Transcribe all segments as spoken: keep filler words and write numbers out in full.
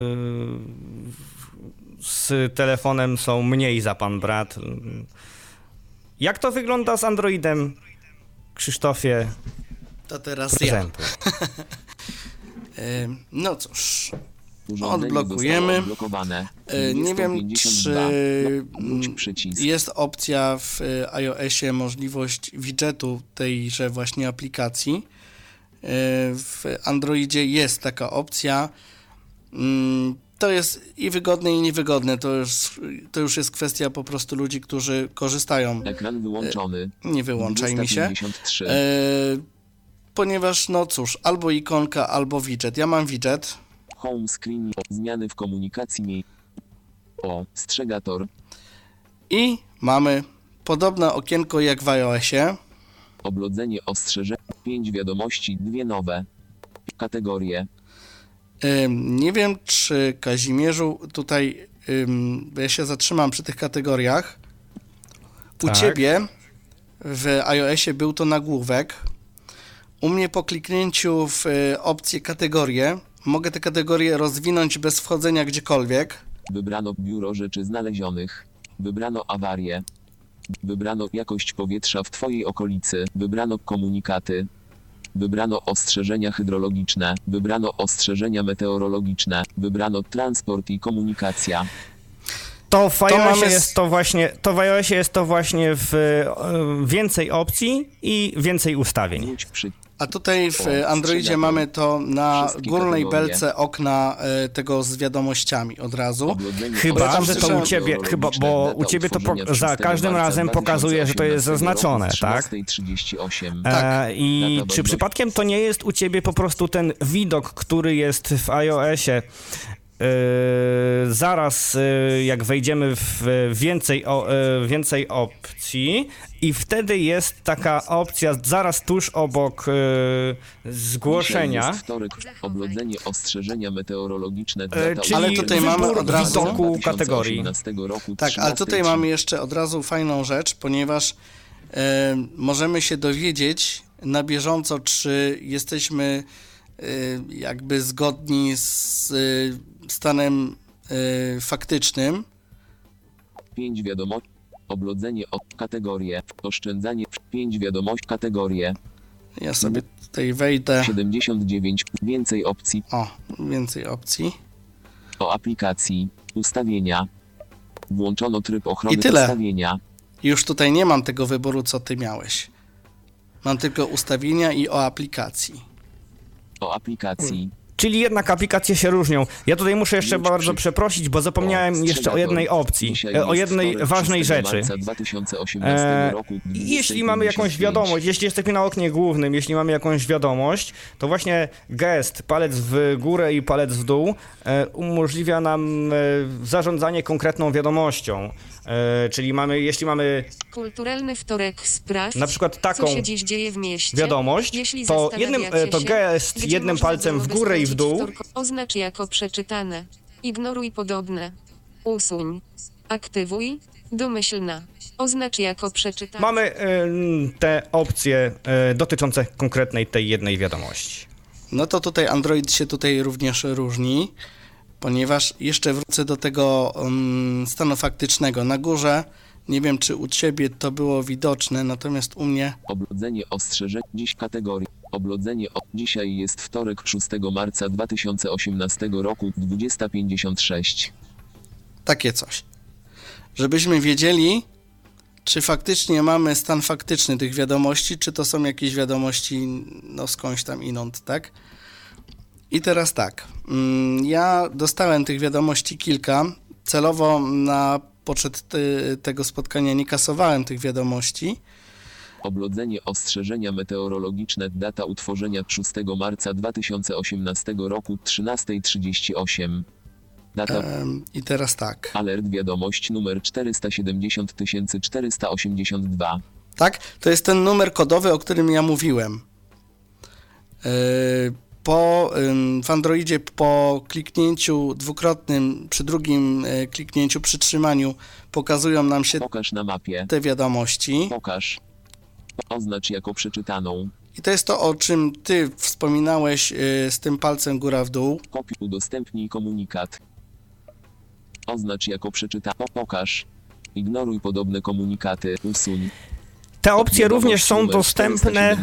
z telefonem są mniej za pan brat. Jak to wygląda z Androidem, Krzysztofie? To teraz prezentu. ja. No cóż, odblokujemy. Nie wiem, czy jest opcja w iOSie możliwość widgetu tejże właśnie aplikacji. W Androidzie jest taka opcja. To jest i wygodne, i niewygodne. To już, to już jest kwestia po prostu ludzi, którzy korzystają. Ekran wyłączony. Nie wyłączaj mi się. dwieście pięćdziesiąt trzy. E, ponieważ, no cóż, albo ikonka, albo widget. Ja mam widget. Home screen. Zmiany w komunikacji. Mie- o, strzegator. I mamy podobne okienko jak w iOSie. Oblodzenie ostrzeżeń. pięć wiadomości, dwie nowe. Kategorie. Nie wiem, czy Kazimierzu tutaj, bo ja się zatrzymam przy tych kategoriach. U Tak. Ciebie w iOSie był to nagłówek. U mnie po kliknięciu w opcję kategorie mogę te kategorie rozwinąć bez wchodzenia gdziekolwiek. Wybrano biuro rzeczy znalezionych. Wybrano awarię. Wybrano jakość powietrza w Twojej okolicy. Wybrano komunikaty. Wybrano ostrzeżenia hydrologiczne, wybrano ostrzeżenia meteorologiczne, wybrano transport i komunikacja. To w iOSie mamy... jest to właśnie, to w iOSie jest to właśnie w y, więcej opcji i więcej ustawień. Wróć przy... A tutaj w Androidzie mamy to na górnej belce okna y, tego z wiadomościami od razu. Chyba, że to u ciebie, chyba, bo u ciebie to po, za każdym razem pokazuje, że to jest zaznaczone, tak? E, I czy przypadkiem to nie jest u ciebie po prostu ten widok, który jest w iOSie, Yy, zaraz yy, jak wejdziemy w więcej, o, yy, więcej opcji i wtedy jest taka opcja zaraz tuż obok yy, zgłoszenia. Jest wtorek, oblodzenie ostrzeżenia meteorologiczne. Yy, czyli ale tutaj mamy od razu widoku kategorii. Roku, tak, ale tutaj mamy jeszcze od razu fajną rzecz, ponieważ yy, możemy się dowiedzieć na bieżąco, czy jesteśmy yy, jakby zgodni z yy, stanem y, faktycznym. pięć wiadomości. Oblodzenie o kategorię. Oszczędzanie. pięć wiadomości. Kategorie. Ja sobie tutaj wejdę. siedemdziesiąt dziewięć. Więcej opcji. O, więcej opcji. O aplikacji. Ustawienia. Włączono tryb ochrony I tyle. ustawienia. Już tutaj nie mam tego wyboru, co ty miałeś. Mam tylko ustawienia i o aplikacji. O aplikacji. Czyli jednak aplikacje się różnią. Ja tutaj muszę jeszcze Już bardzo przy... przeprosić, bo zapomniałem o, jeszcze o jednej opcji, o jednej ważnej rzeczy. dwa tysiące osiemnastego roku, e, jeśli mamy jakąś wiadomość, jeśli jesteśmy na oknie głównym, jeśli mamy jakąś wiadomość, to właśnie gest, palec w górę i palec w dół e, umożliwia nam e, zarządzanie konkretną wiadomością. E, czyli mamy, jeśli mamy kulturalny wtorek, sprawdź, na przykład taką co się dziś dzieje w mieście, wiadomość, jeśli to, jednym, to się, gest jednym palcem w górę i w dół. Wtorko, oznacz jako przeczytane. Ignoruj podobne. Usuń. Aktywuj. Domyślna. Oznacz jako przeczytane. Mamy y, te opcje y, dotyczące konkretnej tej jednej wiadomości. No to tutaj Android się tutaj również różni, ponieważ jeszcze wrócę do tego um, stanu faktycznego. Na górze, nie wiem czy u ciebie to było widoczne, natomiast u mnie... Oblodzenie ostrzeżeń. Dziś kategorii. Oblodzenie o... Dzisiaj jest wtorek, szóstego marca dwa tysiące osiemnastego roku, dwudziesta pięćdziesiąt sześć. Takie coś. Żebyśmy wiedzieli, czy faktycznie mamy stan faktyczny tych wiadomości, czy to są jakieś wiadomości no skądś tam inąd, tak? I teraz tak, ja dostałem tych wiadomości kilka, celowo na poczet tego spotkania nie kasowałem tych wiadomości. Oblodzenie ostrzeżenia meteorologiczne, data utworzenia szóstego marca dwa tysiące osiemnastego roku, trzynasta trzydzieści osiem. Data... Um, I teraz tak. Alert wiadomość numer czterysta siedemdziesiąt czterysta osiemdziesiąt dwa. Tak, to jest ten numer kodowy, o którym ja mówiłem. Yy, po, yy, w Androidzie po kliknięciu dwukrotnym, przy drugim yy, kliknięciu, przytrzymaniu pokazują nam się Pokaż na mapie. te wiadomości. Pokaż. Oznacz jako przeczytaną. I to jest to, o czym ty wspominałeś yy, z tym palcem góra w dół. Kopiuj, udostępnij komunikat. Oznacz jako przeczyta. Pokaż. Ignoruj podobne komunikaty. Usuń. Te opcje również są dostępne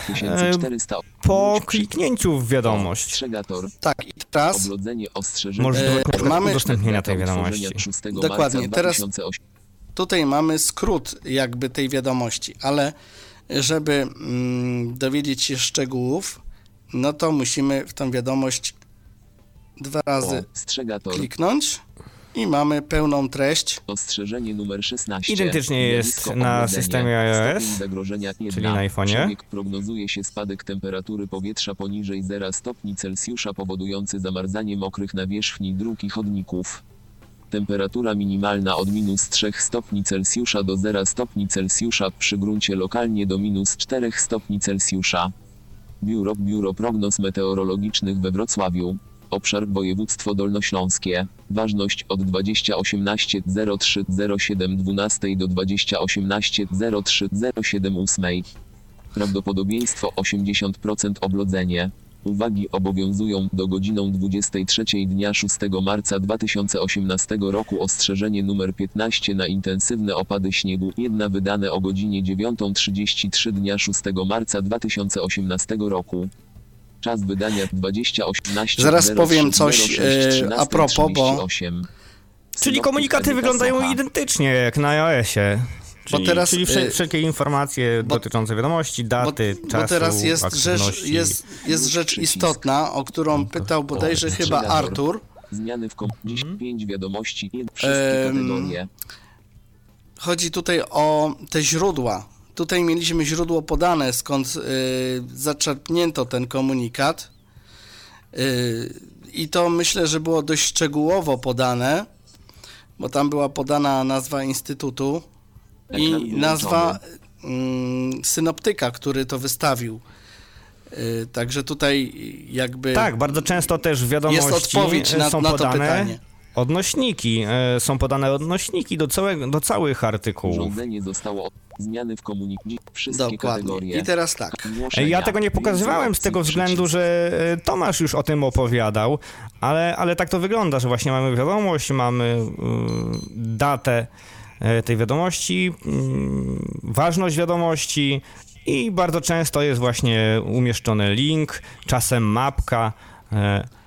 po kliknięciu w wiadomość. Tak, i teraz możliwość e, mamy udostępnienia tej wiadomości. Dokładnie, teraz tutaj mamy skrót jakby tej wiadomości, ale żeby mm, dowiedzieć się szczegółów, no to musimy w tą wiadomość dwa razy o, kliknąć. I mamy pełną treść. Ostrzeżenie numer szesnaście. Identycznie jest na systemie iOS, czyli na iPhone'ie. Prognozuje się spadek temperatury powietrza poniżej zera stopni Celsjusza powodujący zamarzanie mokrych nawierzchni dróg i chodników. Temperatura minimalna od minus trzech stopni Celsjusza do zera stopni Celsjusza, przy gruncie lokalnie do minus czterech stopni Celsjusza. Biuro, Biuro Prognoz Meteorologicznych we Wrocławiu. Obszar województwo dolnośląskie. Ważność od dwadzieścia osiemnaście zero trzy zero siedem dwanaście do dwadzieścia osiemnaście zero trzy zero siedem osiem. Prawdopodobieństwo osiemdziesiąt procent oblodzenie. Uwagi obowiązują do godziną dwudziestej trzeciej dnia szóstego marca dwa tysiące osiemnastego roku ostrzeżenie numer piętnaście na intensywne opady śniegu. Jedna wydane o godzinie dziewiątej trzydzieści trzy dnia szóstego marca dwa tysiące osiemnastego roku. Czas wydania dwadzieścia osiemnaście. Zaraz powiem coś e, a propos, bo... Czyli komunikaty wyglądają identycznie jak na iOSie. Czyli, bo teraz, czyli wsze, wszelkie informacje bo, dotyczące wiadomości, daty, bo, czasu, bo teraz jest rzecz, jest, jest rzecz istotna, o którą pytał bodajże chyba Artur. Zmiany w kom... Dziś pięć wiadomości, wszystkie kategorie. Chodzi tutaj o te źródła. Tutaj mieliśmy źródło podane, skąd y, zaczerpnięto ten komunikat. Y, I to myślę, że było dość szczegółowo podane, bo tam była podana nazwa instytutu i nazwa y, synoptyka, który to wystawił. Y, także tutaj jakby... Tak, bardzo często też w wiadomości jest odpowiedź na, są na to podane pytanie. Odnośniki, e, są podane odnośniki do, całego, do całych artykułów. Urządzenie zostało zmiany w komunikacji, wszystkie Dokładnie. kategorie. I teraz tak. Ja tego nie pokazywałem z tego względu, że Tomasz już o tym opowiadał, ale, ale tak to wygląda, że właśnie mamy wiadomość, mamy y, datę y, tej wiadomości, y, ważność wiadomości i bardzo często jest właśnie umieszczony link, czasem mapka, y,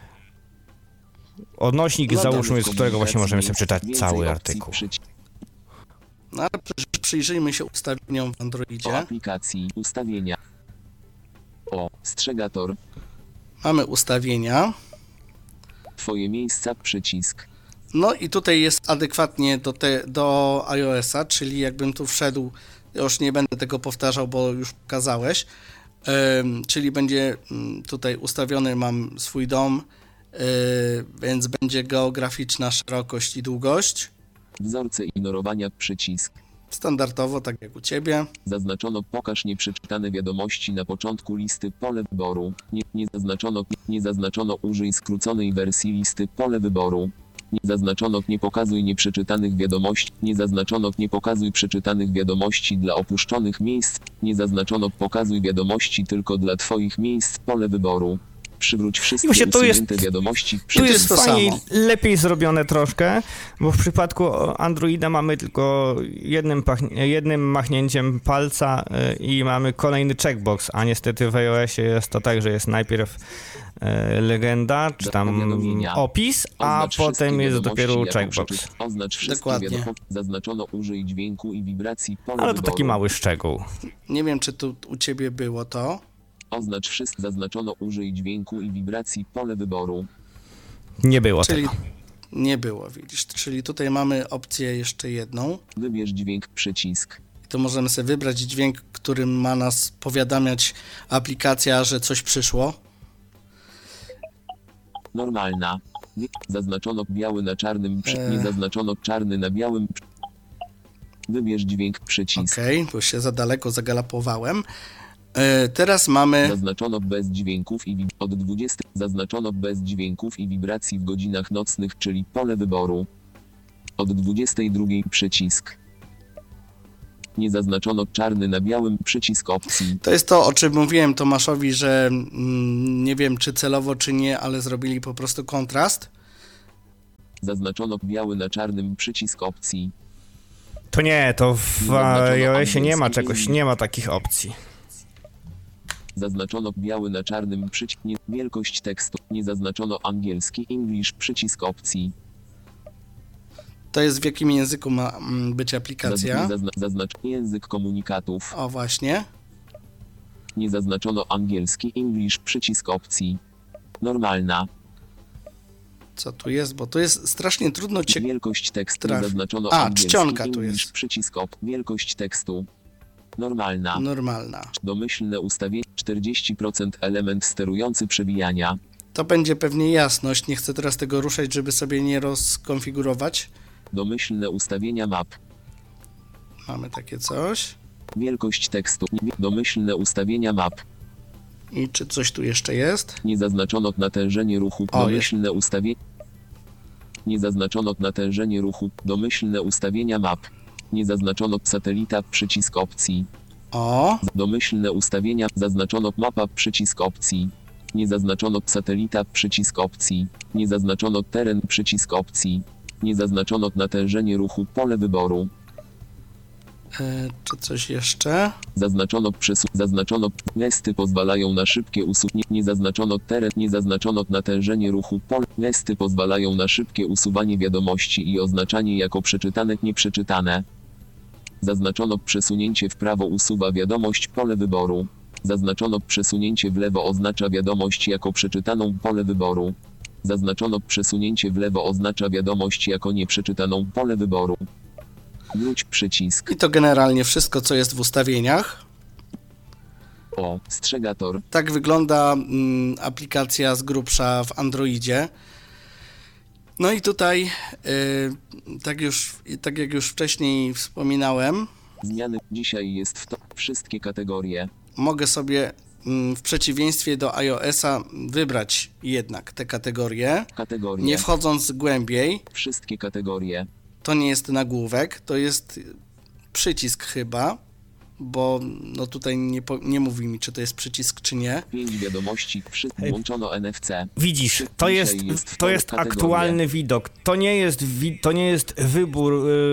odnośnik, no załóżmy, z którego właśnie możemy sobie przeczytać cały artykuł. No ale przyjrzyjmy się ustawieniom w Androidzie. O aplikacji, ustawienia. O, strzegator. Mamy ustawienia. Twoje miejsca, przycisk. No i tutaj jest adekwatnie do, te, do iOS-a, czyli jakbym tu wszedł, już nie będę tego powtarzał, bo już pokazałeś, um, czyli będzie um, tutaj ustawiony, mam swój dom, um, więc będzie geograficzna szerokość i długość. Wzorce ignorowania, przycisk. Standardowo, tak jak u Ciebie. Zaznaczono pokaż nieprzeczytane wiadomości na początku listy, pole wyboru. Nie, nie zaznaczono, nie zaznaczono użyj skróconej wersji listy, pole wyboru. Nie zaznaczono nie pokazuj nieprzeczytanych wiadomości. Nie zaznaczono nie pokazuj przeczytanych wiadomości dla opuszczonych miejsc. Nie zaznaczono pokazuj wiadomości tylko dla Twoich miejsc, pole wyboru. Przywróć wszystkie usunięte wiadomości. Tu jest fajniej, lepiej zrobione troszkę, bo w przypadku Androida mamy tylko jednym, jednym machnięciem palca i mamy kolejny checkbox, a niestety w iOSie jest to tak, że jest najpierw e, legenda, czy tam opis, a potem jest dopiero checkbox. Oznacz wszystkie wiadomości. Zaznaczono użyj dźwięku i wibracji. Pole Ale to wyboru. taki mały szczegół. Nie wiem, czy tu u Ciebie było to. Oznacz wszystko. Zaznaczono użyj dźwięku i wibracji, pole wyboru. Nie było Czyli tego. Nie było, widzisz. Czyli tutaj mamy opcję jeszcze jedną. Wybierz dźwięk, przycisk. I tu możemy sobie wybrać dźwięk, którym ma nas powiadamiać aplikacja, że coś przyszło. Normalna. Zaznaczono biały na czarnym, eee. nie zaznaczono czarny na białym. Wybierz dźwięk, przycisk. Okej, okay, bo się za daleko zagalopowałem. Teraz mamy... Zaznaczono bez dźwięków i wib... od dwudziestej. Zaznaczono bez dźwięków i wibracji w godzinach nocnych, czyli pole wyboru. Od dwudziestej drugiej przycisk. Nie zaznaczono czarny na białym przycisk opcji. To jest to, o czym mówiłem Tomaszowi, że mm, nie wiem, czy celowo, czy nie, ale zrobili po prostu kontrast. Zaznaczono biały na czarnym przycisk opcji. To nie, to w iOSie nie ma czegoś, nie ma takich opcji. Zaznaczono biały na czarnym przycisk. Wielkość tekstu. Nie zaznaczono angielski English przycisk opcji. To jest w jakim języku ma mm, być aplikacja? Zazna zaznacz język komunikatów. O, właśnie. Nie zaznaczono angielski English przycisk opcji. Normalna. Co tu jest? Bo tu jest strasznie trudno cię... Wielkość tekstu. Nie Traf- zaznaczono A, angielski czcionka tu English jest. przycisk op. Wielkość tekstu. Normalna. Normalna. Domyślne ustawienie czterdzieści procent element sterujący przewijania. To będzie pewnie jasność. Nie chcę teraz tego ruszać, żeby sobie nie rozkonfigurować. Domyślne ustawienia map. Mamy takie coś. Wielkość tekstu. Domyślne ustawienia map. I czy coś tu jeszcze jest? Nie zaznaczono natężenie ruchu. O, Domyślne ustawienie. Nie zaznaczono natężenie ruchu. Domyślne ustawienia map. Nie zaznaczono satelita przycisk opcji. O, Domyślne ustawienia. Zaznaczono mapa przycisk opcji. Nie zaznaczono satelita przycisk opcji. Nie zaznaczono teren przycisk opcji. Nie zaznaczono natężenie ruchu pole wyboru. e, czy coś jeszcze? Zaznaczono przesu zaznaczono gesty pozwalają na szybkie usunięcie. Nie zaznaczono teren. Nie zaznaczono natężenie ruchu pole. Gesty pozwalają na szybkie usuwanie wiadomości i oznaczanie jako przeczytane, nieprzeczytane. Zaznaczono przesunięcie w prawo usuwa wiadomość pole wyboru. Zaznaczono przesunięcie w lewo oznacza wiadomość jako przeczytaną pole wyboru. Zaznaczono przesunięcie w lewo oznacza wiadomość jako nieprzeczytaną pole wyboru. Wróć przycisk. I to generalnie wszystko, co jest w ustawieniach. O, strzegator. Tak wygląda mm, aplikacja z grubsza w Androidzie. No i tutaj, y, tak, już, tak jak już wcześniej wspominałem, Zmiany. Dzisiaj jest w to wszystkie kategorie. mogę sobie mm, w przeciwieństwie do iOS-a wybrać jednak te kategorie, Kategorie. nie wchodząc głębiej. Wszystkie kategorie. To nie jest nagłówek, to jest przycisk chyba, bo no tutaj nie, po, nie mówi mi, czy to jest przycisk, czy nie. Pięć wiadomości. Wszystko włączono N F C. Widzisz, to Dzisiaj jest, jest to jest kategorie. aktualny widok. To nie jest, wi to nie jest wybór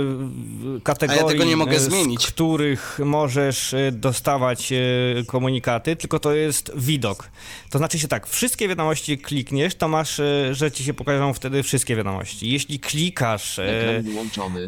y, kategorii, A ja tego nie mogę y, zmienić. z których możesz y, dostawać y, komunikaty, tylko to jest widok. To znaczy się tak, wszystkie wiadomości klikniesz, to masz, y, że ci się pokażą wtedy wszystkie wiadomości. Jeśli klikasz y, Ekran wyłączony.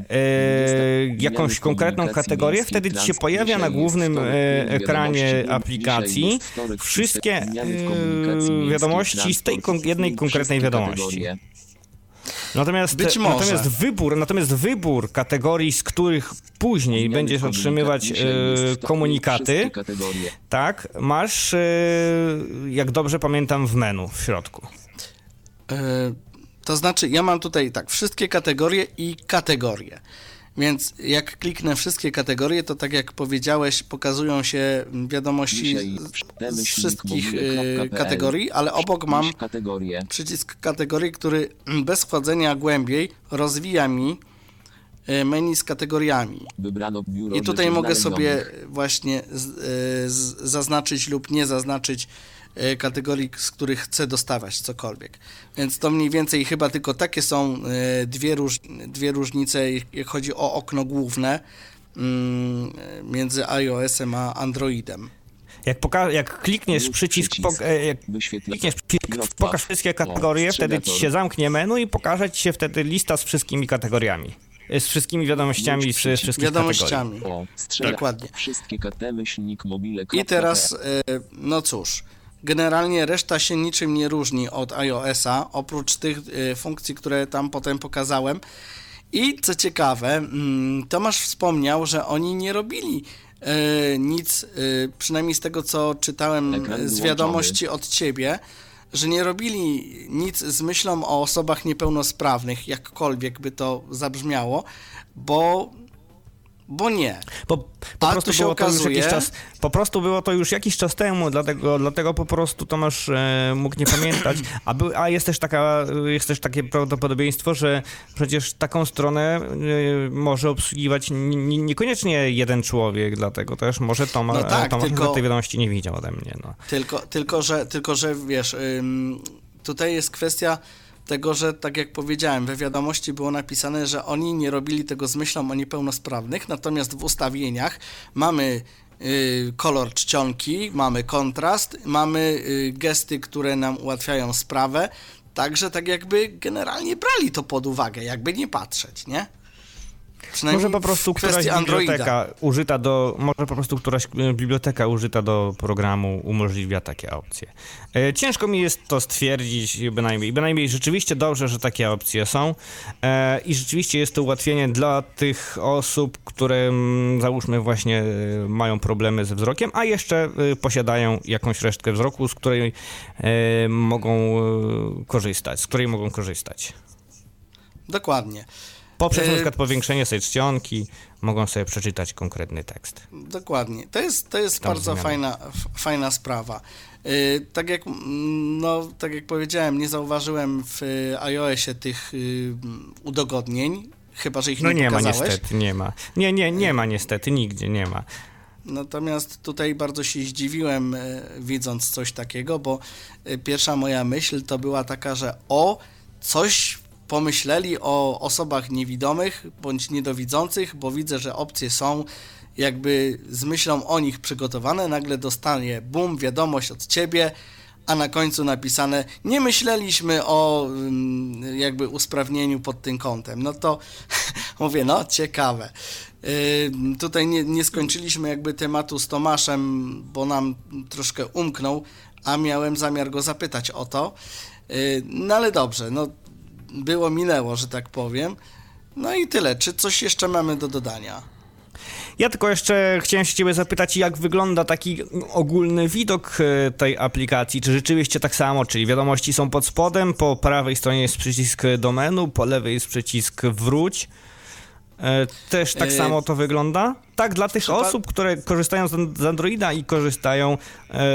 y, jakąś Zmiany konkretną komunikacji kategorię, miejskiej, wtedy ci się transport. pojawia Dzisiaj na jest głównym wtorek, e, pięć ekranie wiadomości. aplikacji Dzisiaj jest wtorek, wszystkie zmiany w e, komunikacji miejskiej, wiadomości z tej kon transport. jednej konkretnej Wszystkie wiadomości. kategorie. Natomiast, Być może. natomiast wybór, natomiast wybór kategorii, z których później Zmiany będziesz komunikacji. otrzymywać Dzisiaj jest e, wtorek, komunikaty, wszystkie kategorie. tak, masz, e, jak dobrze pamiętam, w menu w środku. Yy, to znaczy, ja mam tutaj tak, wszystkie kategorie i kategorie. Więc jak kliknę wszystkie kategorie, to tak jak powiedziałeś, pokazują się wiadomości Dzisiaj z, z wszystkich yy, kategorii, ale obok mam kategorie. przycisk kategorii, który bez wchodzenia głębiej rozwija mi yy, menu z kategoriami. Wybrano biuro I tutaj rzeczy mogę znalezionych. sobie właśnie z, yy, z, zaznaczyć lub nie zaznaczyć yy, kategorii, z których chcę dostawać cokolwiek. Więc to mniej więcej chyba tylko takie są yy, dwie, róż, dwie różnice, jak chodzi o okno główne yy, między iOS-em a Androidem. Jak, poka- jak klikniesz Wróć przycisk, przycisk. po- e, jak Wyświetla. klikniesz przycisk, pokaż wszystkie kategorie, O, wtedy ci strzegator. się zamknie menu i pokaże ci się wtedy lista z wszystkimi kategoriami. Z wszystkimi wiadomościami Wróć z przycisk. wszystkich kategorii. Wiadomościami. O, strzela. Dokładnie. Wszystkie K T myślnik mobile. I teraz, yy, no cóż, generalnie reszta się niczym nie różni od iOS-a, oprócz tych yy, funkcji, które tam potem pokazałem. I co ciekawe, mm, Tomasz wspomniał, że oni nie robili yy, nic, yy, przynajmniej z tego, co czytałem Ekran z wyłączony. wiadomości od ciebie, że nie robili nic z myślą o osobach niepełnosprawnych, jakkolwiek by to zabrzmiało, bo bo nie. Po, po A prostu się było okazuje... to już jakiś czas, po prostu było to już jakiś czas temu, dlatego, dlatego po prostu Tomasz e, mógł nie pamiętać, a, był, a jest też taka, jest też takie prawdopodobieństwo, że przecież taką stronę e, może obsługiwać n- niekoniecznie jeden człowiek, dlatego też może Toma, no tak, Tomasz tylko, tej wiadomości nie widział ode mnie. No. Tylko, tylko, że, tylko, że wiesz, ym, tutaj jest kwestia tego, że tak jak powiedziałem, we wiadomości było napisane, że oni nie robili tego z myślą o niepełnosprawnych, natomiast w ustawieniach mamy y, kolor czcionki, mamy kontrast, mamy y, gesty, które nam ułatwiają sprawę, także tak jakby generalnie brali to pod uwagę, jakby nie patrzeć, nie? Może po prostu któraś biblioteka użyta do, może po prostu któraś biblioteka użyta do programu umożliwia takie opcje. E, ciężko mi jest to stwierdzić, bynajmniej, bynajmniej rzeczywiście dobrze, że takie opcje są e, i rzeczywiście jest to ułatwienie dla tych osób, które m, załóżmy właśnie e, mają problemy ze wzrokiem, a jeszcze e, posiadają jakąś resztkę wzroku, z której e, mogą e, korzystać, z której mogą korzystać. Dokładnie. Poprzez na przykład powiększenie sobie czcionki mogą sobie przeczytać konkretny tekst. Dokładnie. To jest, to jest bardzo fajna, f- fajna sprawa. Yy, tak, jak, no, tak jak powiedziałem, nie zauważyłem w iOSie tych yy, udogodnień, chyba że ich no nie, nie pokazałeś. ma niestety, nie ma. Nie, nie, nie ma niestety, nigdzie nie ma. Natomiast tutaj bardzo się zdziwiłem, yy, widząc coś takiego, bo yy, pierwsza moja myśl to była taka, że o, coś pomyśleli o osobach niewidomych bądź niedowidzących, bo widzę, że opcje są jakby z myślą o nich przygotowane, nagle dostanie bum, wiadomość od ciebie, a na końcu napisane, nie myśleliśmy o jakby usprawnieniu pod tym kątem. No to mówię, no ciekawe. Yy, tutaj nie, nie skończyliśmy jakby tematu z Tomaszem, bo nam troszkę umknął, a miałem zamiar go zapytać o to. Yy, no ale dobrze, no było, minęło, że tak powiem. No i tyle. Czy coś jeszcze mamy do dodania? Ja tylko jeszcze chciałem się ciebie zapytać, jak wygląda taki ogólny widok tej aplikacji. Czy rzeczywiście tak samo, czyli wiadomości są pod spodem, po prawej stronie jest przycisk do menu, po lewej jest przycisk wróć. Też tak samo to wygląda? Tak, dla tych Przypad... osób, które korzystają z Androida i korzystają e,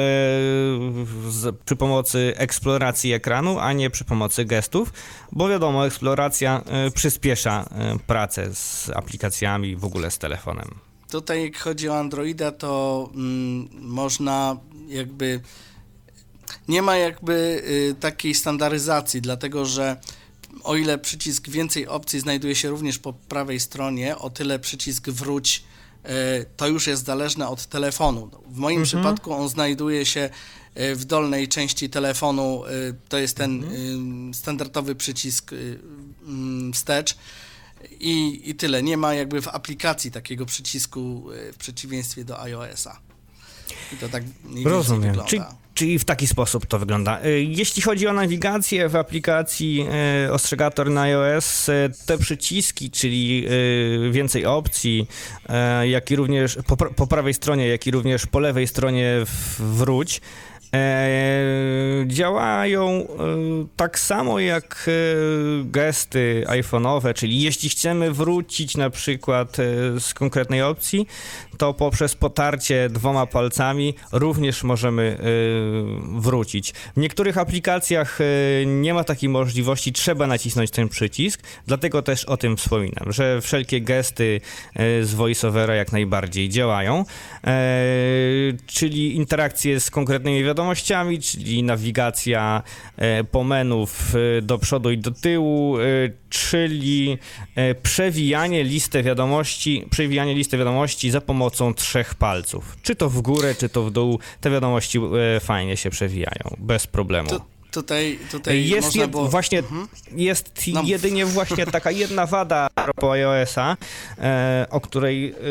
z, przy pomocy eksploracji ekranu, a nie przy pomocy gestów, bo wiadomo, eksploracja e, przyspiesza e, pracę z aplikacjami, w ogóle z telefonem. Tutaj jak chodzi o Androida, to mm, można jakby... Nie ma jakby y, takiej standaryzacji, dlatego że o ile przycisk więcej opcji znajduje się również po prawej stronie, o tyle przycisk wróć to już jest zależne od telefonu. W moim mhm. przypadku on znajduje się w dolnej części telefonu, to jest ten mhm. standardowy przycisk wstecz i, i tyle. Nie ma jakby w aplikacji takiego przycisku w przeciwieństwie do iOS-a. I to tak mniej Rozumiem. Wygląda. Czyli, czyli w taki sposób to wygląda. Jeśli chodzi o nawigację w aplikacji e, Ostrzegator na iOS, e, te przyciski, czyli e, więcej opcji, e, jak i również po, po prawej stronie, jak i również po lewej stronie w, wróć, E, działają e, tak samo jak e, gesty iPhone'owe, czyli jeśli chcemy wrócić na przykład e, z konkretnej opcji, to poprzez potarcie dwoma palcami również możemy e, wrócić. W niektórych aplikacjach e, nie ma takiej możliwości, trzeba nacisnąć ten przycisk, dlatego też o tym wspominam, że wszelkie gesty e, z VoiceOvera jak najbardziej działają, e, czyli interakcje z konkretnymi wiadomościami, czyli nawigacja e, po menów e, do przodu i do tyłu, e, czyli e, przewijanie listy wiadomości, przewijanie listy wiadomości za pomocą trzech palców. Czy to w górę, czy to w dół, te wiadomości e, fajnie się przewijają, bez problemu. To... Tutaj, tutaj jest można jed, było... właśnie mhm. jest no. jedynie właśnie taka jedna wada a propos iOS-a, e, o której e,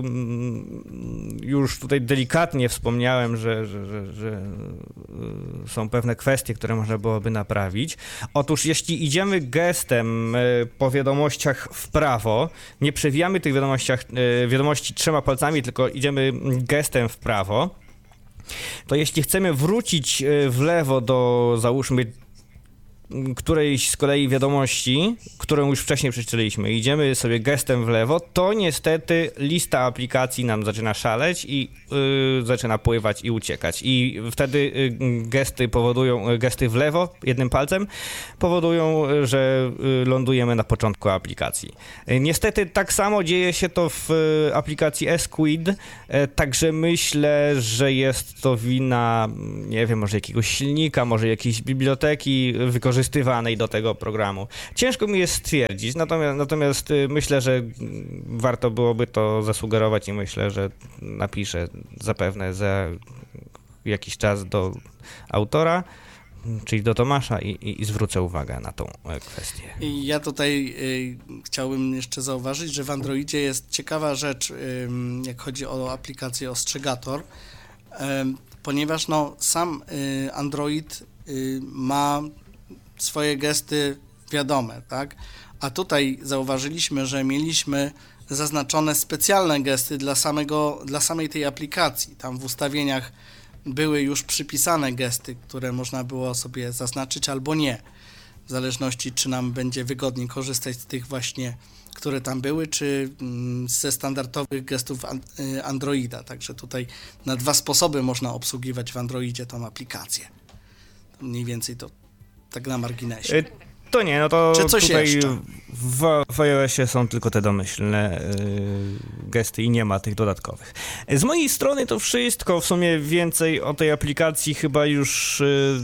już tutaj delikatnie wspomniałem, że, że, że, że są pewne kwestie, które można byłoby naprawić. Otóż jeśli idziemy gestem e, po wiadomościach w prawo, nie przewijamy tych wiadomościach, e, wiadomości trzema palcami, tylko idziemy gestem w prawo, to jeśli chcemy wrócić w lewo do, załóżmy, którejś z kolei wiadomości, którą już wcześniej przeczytaliśmy, idziemy sobie gestem w lewo, to niestety lista aplikacji nam zaczyna szaleć i yy, zaczyna pływać i uciekać. I wtedy yy, gesty powodują, yy, gesty w lewo jednym palcem powodują, yy, że yy, lądujemy na początku aplikacji. Yy, niestety tak samo dzieje się to w yy, aplikacji Esquid, yy, także myślę, że jest to wina, nie wiem, może jakiegoś silnika, może jakiejś biblioteki wykorzystywanej do tego programu. Ciężko mi jest stwierdzić, natomiast, natomiast myślę, że warto byłoby to zasugerować i myślę, że napiszę zapewne za jakiś czas do autora, czyli do Tomasza i, i, i zwrócę uwagę na tą kwestię. I ja tutaj y, chciałbym jeszcze zauważyć, że w Androidzie jest ciekawa rzecz, y, jak chodzi o aplikację Ostrzegator, y, ponieważ no, sam y, Android y, ma swoje gesty wiadome, tak? A tutaj zauważyliśmy, że mieliśmy zaznaczone specjalne gesty dla samego, dla samej tej aplikacji. Tam w ustawieniach były już przypisane gesty, które można było sobie zaznaczyć albo nie, w zależności czy nam będzie wygodniej korzystać z tych właśnie, które tam były, czy ze standardowych gestów Androida. Także tutaj na dwa sposoby można obsługiwać w Androidzie tą aplikację. Mniej więcej to tak na marginesie. To nie, no to Czy coś tutaj jeszcze? w, w iOSie są tylko te domyślne y, gesty i nie ma tych dodatkowych. Z mojej strony to wszystko, w sumie więcej o tej aplikacji chyba już y,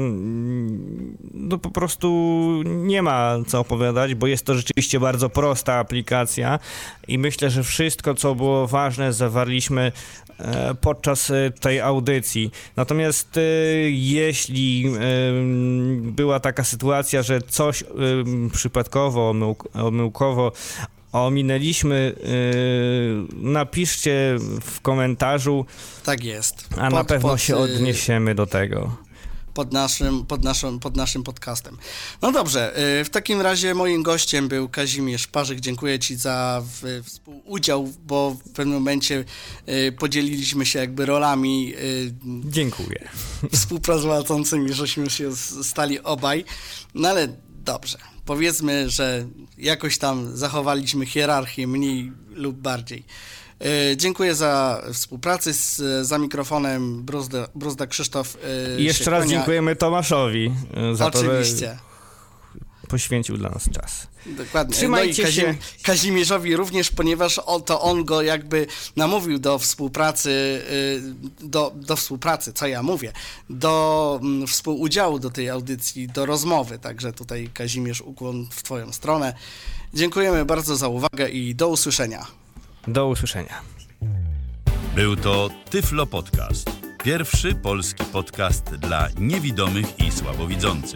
no po prostu nie ma co opowiadać, bo jest to rzeczywiście bardzo prosta aplikacja i myślę, że wszystko, co było ważne, zawarliśmy podczas tej audycji. Natomiast jeśli była taka sytuacja, że coś przypadkowo, omyłk, omyłkowo ominęliśmy, napiszcie w komentarzu. Tak jest. A pod, na pewno pod, się odniesiemy do tego. Pod naszym, pod, naszym, pod naszym podcastem. No dobrze, w takim razie moim gościem był Kazimierz Parzyk. Dziękuję Ci za współudział, bo w pewnym momencie podzieliliśmy się jakby rolami. Dziękuję. Współpracującymi, żeśmy się stali obaj. No ale dobrze, powiedzmy, że jakoś tam zachowaliśmy hierarchię mniej lub bardziej. Dziękuję za współpracę, z, za mikrofonem Bruzda, Bruzda Krzysztof. I jeszcze raz dziękujemy Tomaszowi za Oczywiście. to, że poświęcił dla nas czas. Dokładnie. Trzymajcie no i Kazim, się. Kazimierzowi również, ponieważ on, to on go jakby namówił do współpracy, do, do współpracy, co ja mówię, do współudziału do tej audycji, do rozmowy. Także tutaj Kazimierz, ukłon w Twoją stronę. Dziękujemy bardzo za uwagę i do usłyszenia. Do usłyszenia. Był to Tyflo Podcast. Pierwszy polski podcast dla niewidomych i słabowidzących.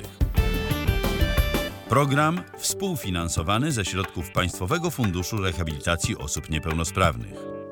Program współfinansowany ze środków Państwowego Funduszu Rehabilitacji Osób Niepełnosprawnych.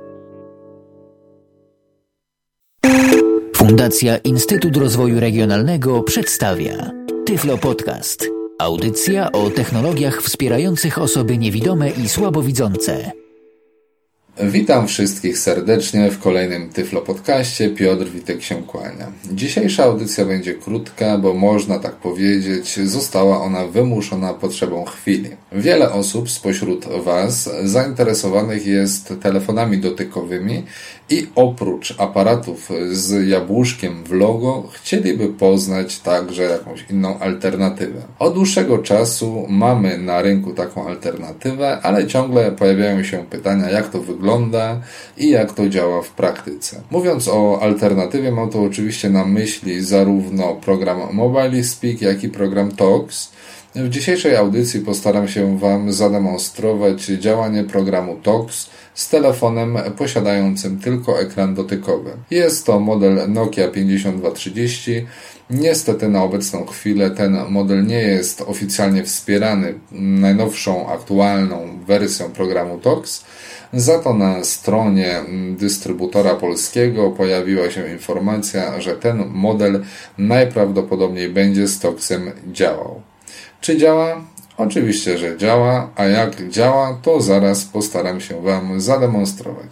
Fundacja Instytut Rozwoju Regionalnego przedstawia Tyflo Podcast. Audycja o technologiach wspierających osoby niewidome i słabowidzące. Witam wszystkich serdecznie w kolejnym Tyflo Podcaście. Piotr Witek się kłania. Dzisiejsza audycja będzie krótka, bo można tak powiedzieć, została ona wymuszona potrzebą chwili. Wiele osób spośród Was zainteresowanych jest telefonami dotykowymi i oprócz aparatów z jabłuszkiem w logo chcieliby poznać także jakąś inną alternatywę. Od dłuższego czasu mamy na rynku taką alternatywę, ale ciągle pojawiają się pytania, jak to wygląda i jak to działa w praktyce. Mówiąc o alternatywie, mam tu oczywiście na myśli zarówno program MobileSpeak, jak i program Talks. W dzisiejszej audycji postaram się Wam zademonstrować działanie programu Talks z telefonem posiadającym tylko ekran dotykowy. Jest to model Nokia pięćdziesiąt dwa trzydzieści. Niestety na obecną chwilę ten model nie jest oficjalnie wspierany najnowszą, aktualną wersją programu Talks. Za to na stronie dystrybutora polskiego pojawiła się informacja, że ten model najprawdopodobniej będzie z Talksem działał. Czy działa? Oczywiście, że działa, a jak działa, to zaraz postaram się Wam zademonstrować.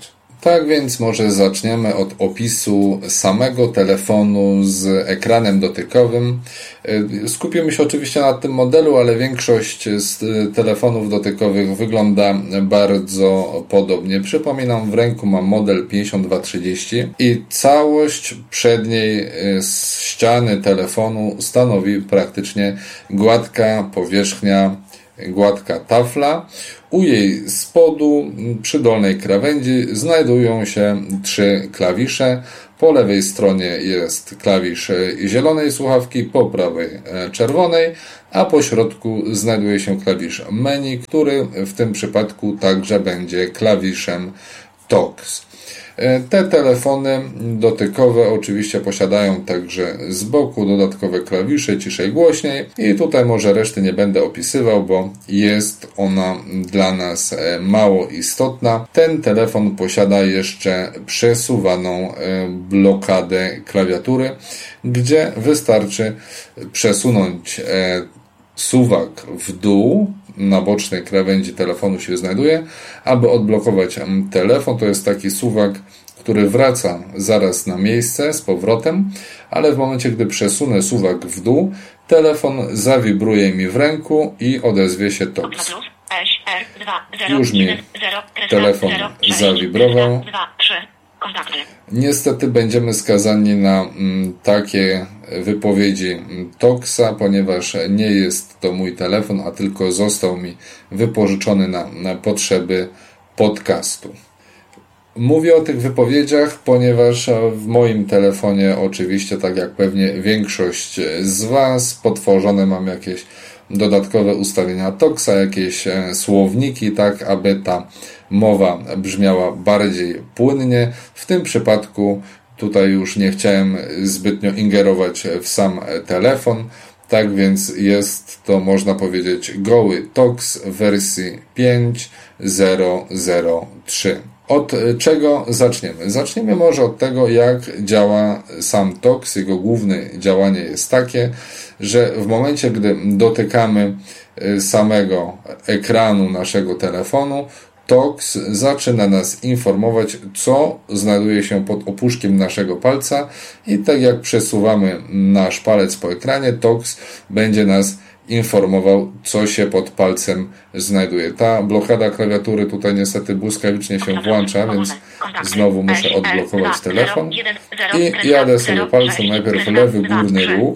Tak więc może zaczniemy od opisu samego telefonu z ekranem dotykowym. Skupimy się oczywiście na tym modelu, ale większość z telefonów dotykowych wygląda bardzo podobnie. Przypominam, w ręku mam model pięćdziesiąt dwa trzydzieści i całość przedniej ściany telefonu stanowi praktycznie gładka powierzchnia, gładka tafla. U jej spodu, przy dolnej krawędzi, znajdują się trzy klawisze. Po lewej stronie jest klawisz zielonej słuchawki, po prawej czerwonej, a po środku znajduje się klawisz menu, który w tym przypadku także będzie klawiszem T O X. Te telefony dotykowe oczywiście posiadają także z boku dodatkowe klawisze, ciszej, głośniej, i tutaj może reszty nie będę opisywał, bo jest ona dla nas mało istotna. Ten telefon posiada jeszcze przesuwaną blokadę klawiatury, gdzie wystarczy przesunąć suwak w dół, na bocznej krawędzi telefonu się znajduje, aby odblokować telefon. To jest taki suwak, który wraca zaraz na miejsce z powrotem, ale w momencie, gdy przesunę suwak w dół, telefon zawibruje mi w ręku i odezwie się T O X. Już mi telefon zawibrował. Niestety będziemy skazani na mm, takie wypowiedzi T O X a, ponieważ nie jest to mój telefon, a tylko został mi wypożyczony na, na potrzeby podcastu. Mówię o tych wypowiedziach, ponieważ w moim telefonie oczywiście, tak jak pewnie większość z Was, potworzone mam jakieś dodatkowe ustawienia T O X a, jakieś słowniki, tak aby ta mowa brzmiała bardziej płynnie. W tym przypadku tutaj już nie chciałem zbytnio ingerować w sam telefon, tak więc jest to, można powiedzieć, goły T O X w wersji pięć zero zero trzy. Od czego zaczniemy? Zaczniemy może od tego, jak działa sam T O X. Jego główne działanie jest takie, że w momencie, gdy dotykamy samego ekranu naszego telefonu, T O X zaczyna nas informować, co znajduje się pod opuszkiem naszego palca, i tak jak przesuwamy nasz palec po ekranie, T O X będzie nas informował, co się pod palcem znajduje. Ta blokada klawiatury tutaj niestety błyskawicznie się włącza, więc znowu muszę odblokować telefon i jadę sobie palcem najpierw lewy górny róg.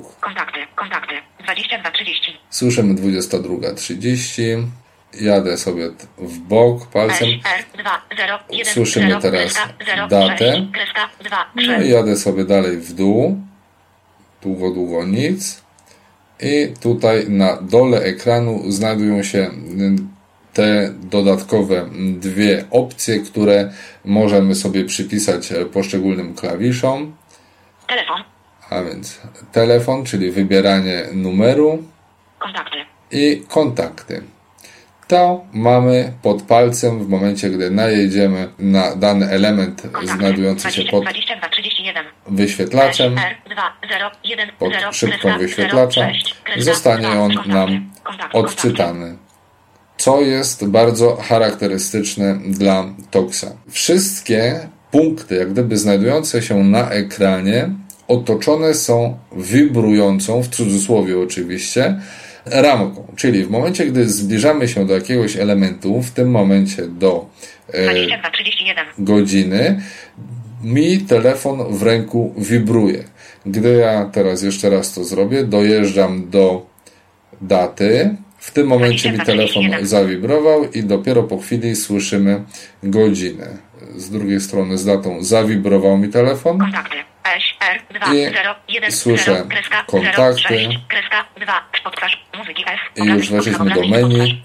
Słyszymy dwudziesta druga trzydzieści. Jadę sobie w bok palcem. Słyszymy teraz datę. No i jadę sobie dalej w dół. Długo, długo nic. I tutaj na dole ekranu znajdują się te dodatkowe dwie opcje, które możemy sobie przypisać poszczególnym klawiszom. Telefon. A więc telefon, czyli wybieranie numeru. Kontakty. I kontakty. To mamy pod palcem w momencie, gdy najedziemy na dany element znajdujący się pod wyświetlaczem, pod szybką wyświetlacza, zostanie on nam odczytany, co jest bardzo charakterystyczne dla T O X a. Wszystkie punkty, jak gdyby znajdujące się na ekranie, otoczone są wibrującą, w cudzysłowie oczywiście, ramką, czyli w momencie, gdy zbliżamy się do jakiegoś elementu, w tym momencie do e, godziny, mi telefon w ręku wibruje. Gdy ja teraz jeszcze raz to zrobię, dojeżdżam do daty, w tym momencie mi telefon zawibrował i dopiero po chwili słyszymy godzinę. Z drugiej strony z datą zawibrował mi telefon. I słyszę kontakty i już weszliśmy do menu.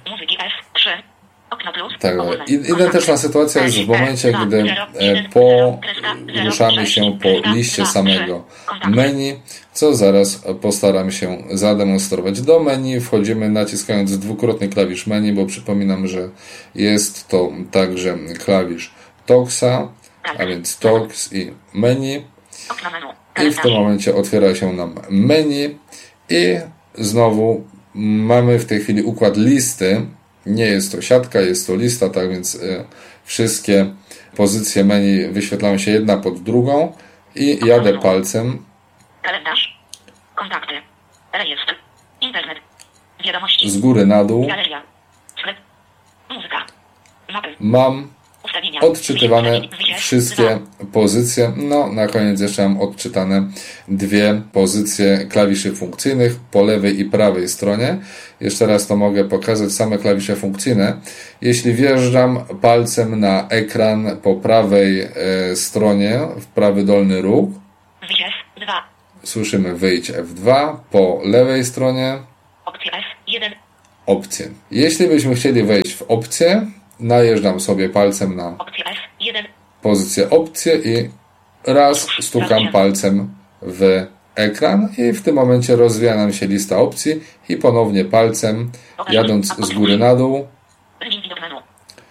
Tak, identyczna sytuacja jest w momencie, gdy poruszamy się po liście samego menu, co zaraz postaram się zademonstrować. Do menu wchodzimy naciskając dwukrotnie klawisz menu, bo przypominam, że jest to także klawisz T O X a, a więc T O X i menu. I w tym momencie otwiera się nam menu i znowu mamy w tej chwili układ listy Nie jest to siatka, jest to lista, tak więc y, wszystkie pozycje menu wyświetlają się jedna pod drugą i jadę palcem. Kalendarz. Kontakty. Rejestr. Internet. Wiadomości. Z góry na dół. Galeria. Sklep. Muzyka. Mapy. Mam Ustawienia. odczytywane Wyjście. wszystkie pozycje. No, na koniec jeszcze mam odczytane dwie pozycje klawiszy funkcyjnych po lewej i prawej stronie. Jeszcze raz to mogę pokazać, same klawisze funkcyjne. Jeśli wjeżdżam palcem na ekran po prawej e, stronie, w prawy dolny róg, Wyjście F dwa. słyszymy wyjdź F dwa, po lewej stronie Opcja F jeden. opcje. Jeśli byśmy chcieli wejść w opcje, najeżdżam sobie palcem na Opcja F jeden. pozycję opcje i raz stukam palcem w ekran i w tym momencie rozwija nam się lista opcji i ponownie palcem, jadąc z góry na dół, Link widok menu.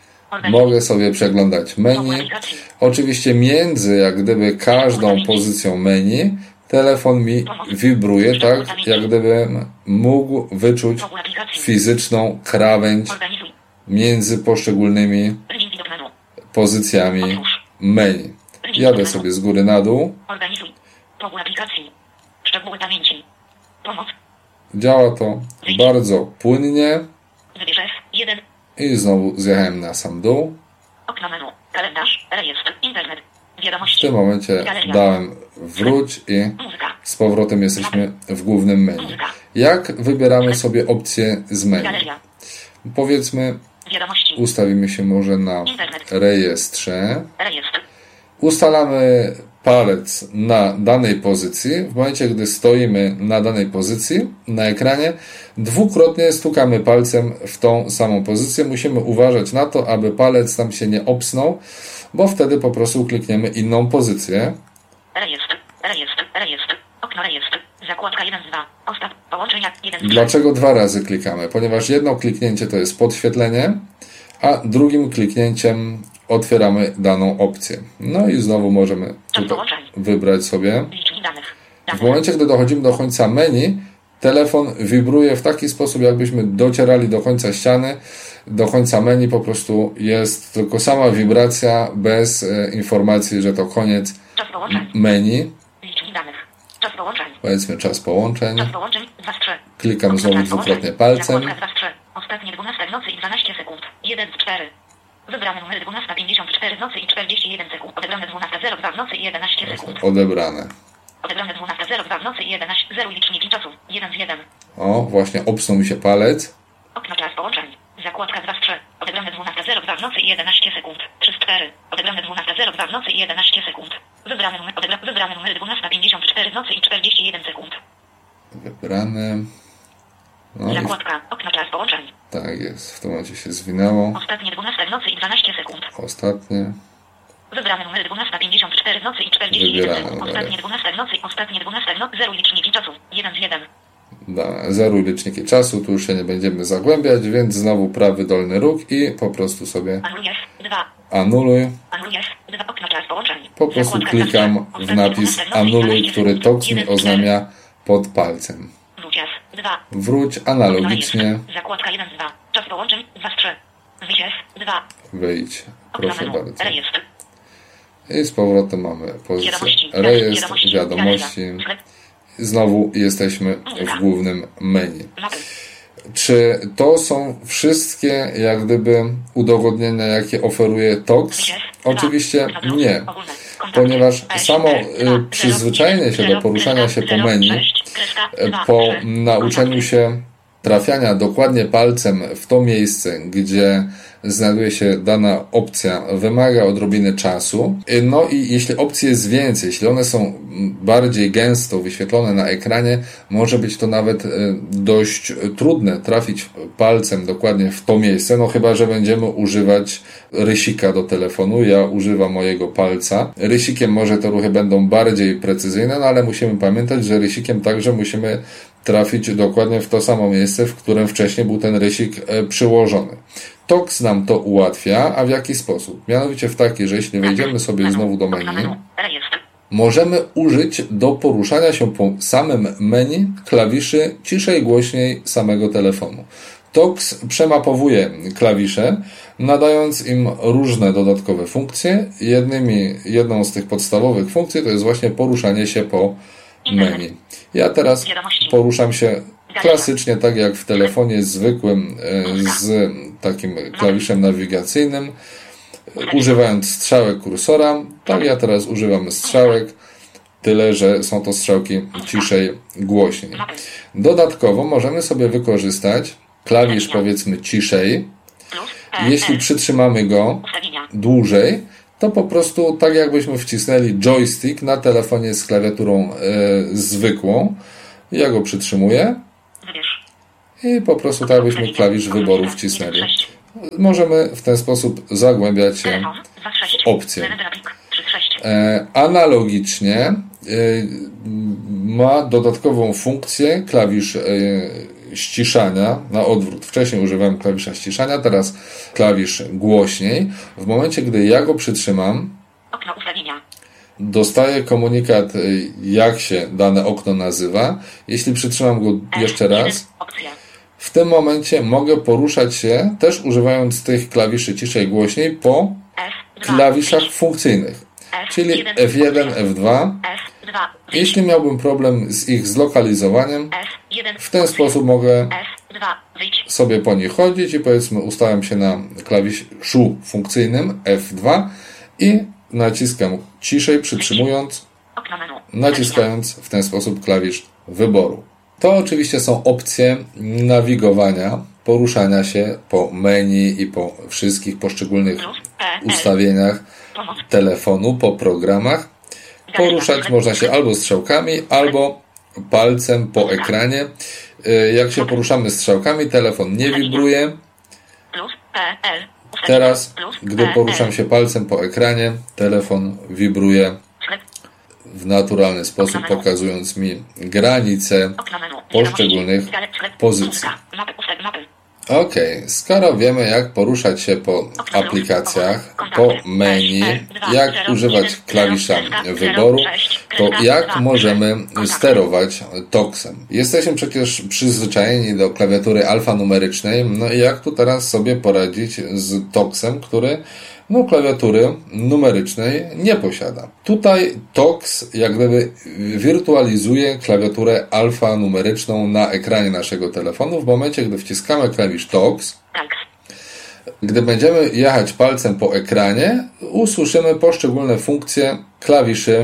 mogę sobie przeglądać menu. Oczywiście między jak gdyby każdą pozycją menu telefon mi wibruje, tak jak gdybym mógł wyczuć fizyczną krawędź Organizuj. między poszczególnymi Link widok menu. pozycjami menu. Jadę sobie z góry na dół. Organizuj. Pogół aplikacji. Szczegóły pamięci. Pomoc. Działa to bardzo płynnie Wybierz F jeden. i znowu zjechałem na sam dół. Okno menu. Kalendarz. Rejestr. Internet. W Wiadomości. tym momencie Galeria. dałem wróć i Muzyka. z powrotem jesteśmy w głównym menu. Jak wybieramy sobie opcję z menu? Galeria. Powiedzmy, Wiadomości. ustawimy się może na Internet. rejestrze. Rejestr. Ustalamy palec na danej pozycji. W momencie, gdy stoimy na danej pozycji na ekranie, dwukrotnie stukamy palcem w tą samą pozycję. Musimy uważać na to, aby palec nam się nie obsnął, bo wtedy po prostu klikniemy inną pozycję. Rejestr. Rejestr. Rejestr. Okno rejestr. Zakładka jeden z dwa. Ostatnie połączenia jeden z trzy. Dlaczego dwa razy klikamy? Ponieważ jedno kliknięcie to jest podświetlenie, a drugim kliknięciem otwieramy daną opcję. No i znowu możemy tutaj wybrać sobie. Licznik danych. W momencie, gdy dochodzimy do końca menu, telefon wibruje w taki sposób, jakbyśmy docierali do końca ściany, do końca menu. Po prostu jest tylko sama wibracja bez e, informacji, że to koniec Czas połączeń. menu. Licznik danych. Czas połączeń. Powiedzmy czas połączeń. Czas połączeń dwa z trzy. Klikam znowu dwukrotnie palcem. Zakładka dwa z trzy. Ostatnie dwunasta w nocy i dwanaście sekund. jeden z cztery. Wybrane numery dwunasta pięćdziesiąt cztery w nocy i czterdzieści jeden sekund. Odebrane dwunasta zero dwa w nocy i jedenaście sekund. Odebrane. Odebrane dwunasta zero dwa w nocy i jedenaście zero liczniki czasu. jeden z jeden. O, właśnie obsnął mi się palec. Okno czas połączeń. Zakładka dwa z trzy. Odebrane dwunasta zero dwa w nocy i jedenaście sekund. trzy z cztery. Odebrane dwunasta zero dwa w nocy i jedenaście sekund. Wybrane numer, odebra, wybrane numery dwunasta pięćdziesiąt cztery w nocy i czterdzieści jeden sekund. Wybrane. No i Zakładka. Okno czas połączeń. tak jest. W tym momencie się zwinęło. Ostatnie dwunasta w nocy i dwanaście sekund. Ostatnie. Wybrane numery dwunasta pięćdziesiąt cztery w nocy i czterdzieści jeden Wybierane sekund. numery. Ostatnie dwunasta w nocy, ostatnie dwunasta w nocy, zero liczniki czasu. jeden z jeden. Da, zeruj liczniki czasu, tu już się nie będziemy zagłębiać, więc znowu prawy dolny róg i po prostu sobie Anuluj F dwa. anuluj. Anuluj F dwa. Okno czas połączeń. Po prostu Zakładka klikam dwa. w Ostatnie napis dwunasta w nocy i anuluj, dwanaście który sekund. TOX mi jeden z cztery. oznamia pod palcem. Wróć F dwa. Wróć analogicznie, Zakładka jeden z dwa. Czas połączeń dwa z trzy. Wyjdź F dwa. wyjdź, Okno proszę menu. bardzo. Rejestr. I z powrotem mamy pozycję Wiadomości. rejestr, Wiadomości. wiadomości. Galeria. Sklep. Znowu jesteśmy w głównym menu. Mapy. Czy to są wszystkie jak gdyby udowodnienia, jakie oferuje TOX? Oczywiście nie, ponieważ samo y, przyzwyczajenie się do poruszania się po menu, y, po nauczeniu się trafiania dokładnie palcem w to miejsce, gdzie znajduje się dana opcja, wymaga odrobiny czasu. No i jeśli opcji jest więcej, jeśli one są bardziej gęsto wyświetlone na ekranie, może być to nawet dość trudne trafić palcem dokładnie w to miejsce, no chyba że będziemy używać rysika do telefonu. Ja używam mojego palca. Rysikiem może te ruchy będą bardziej precyzyjne, no ale musimy pamiętać, że rysikiem także musimy trafić dokładnie w to samo miejsce, w którym wcześniej był ten rysik przyłożony. TOX nam to ułatwia, a w jaki sposób? Mianowicie w taki, że jeśli wejdziemy sobie znowu do menu, możemy użyć do poruszania się po samym menu klawiszy ciszej, głośniej samego telefonu. Tox przemapowuje klawisze, nadając im różne dodatkowe funkcje. Jednymi, jedną z tych podstawowych funkcji to jest właśnie poruszanie się po menu. Ja teraz poruszam się klasycznie, tak jak w telefonie zwykłym, z takim klawiszem nawigacyjnym, używając strzałek kursora. Tak, ja teraz używam strzałek, tyle że są to strzałki ciszej, głośniej. Dodatkowo możemy sobie wykorzystać klawisz, powiedzmy, ciszej. Jeśli przytrzymamy go dłużej, to po prostu tak jakbyśmy wcisnęli joystick na telefonie z klawiaturą e, zwykłą. Ja go przytrzymuję i po prostu tak jakbyśmy klawisz wyboru wcisnęli. Możemy w ten sposób zagłębiać się w opcje. E, analogicznie e, ma dodatkową funkcję klawisz e, ściszania, na odwrót. Wcześniej używałem klawisza ściszania, teraz klawisz głośniej. W momencie, gdy ja go przytrzymam, dostaję komunikat, jak się dane okno nazywa. Jeśli przytrzymam go jeszcze raz, w tym momencie mogę poruszać się, też używając tych klawiszy ciszej, głośniej, po klawiszach funkcyjnych, czyli F jeden, F dwa. Jeśli miałbym problem z ich zlokalizowaniem, w ten sposób mogę sobie po nich chodzić i powiedzmy ustawiam się na klawiszu funkcyjnym F dwa i naciskam ciszej, przytrzymując, naciskając w ten sposób klawisz wyboru. To oczywiście są opcje nawigowania, poruszania się po menu i po wszystkich poszczególnych ustawieniach telefonu, po programach. Poruszać można się albo strzałkami, albo palcem po ekranie. Jak się poruszamy strzałkami, telefon nie wibruje. Teraz, gdy poruszam się palcem po ekranie, telefon wibruje w naturalny sposób, pokazując mi granice poszczególnych pozycji. Ok, skoro wiemy, jak poruszać się po aplikacjach, po menu, jak używać klawisza wyboru, to jak możemy sterować Toxem? Jesteśmy przecież przyzwyczajeni do klawiatury alfanumerycznej, no i jak tu teraz sobie poradzić z Toxem, który no, klawiatury numerycznej nie posiada. Tutaj Tox jak gdyby wirtualizuje klawiaturę alfanumeryczną na ekranie naszego telefonu. W momencie, gdy wciskamy klawisz Tox, gdy będziemy jechać palcem po ekranie, usłyszymy poszczególne funkcje klawiszy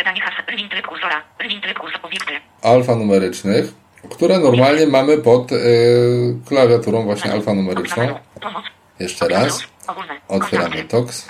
alfanumerycznych, które normalnie mamy pod yy, klawiaturą właśnie alfanumeryczną. Jeszcze raz. Otwieramy Tox.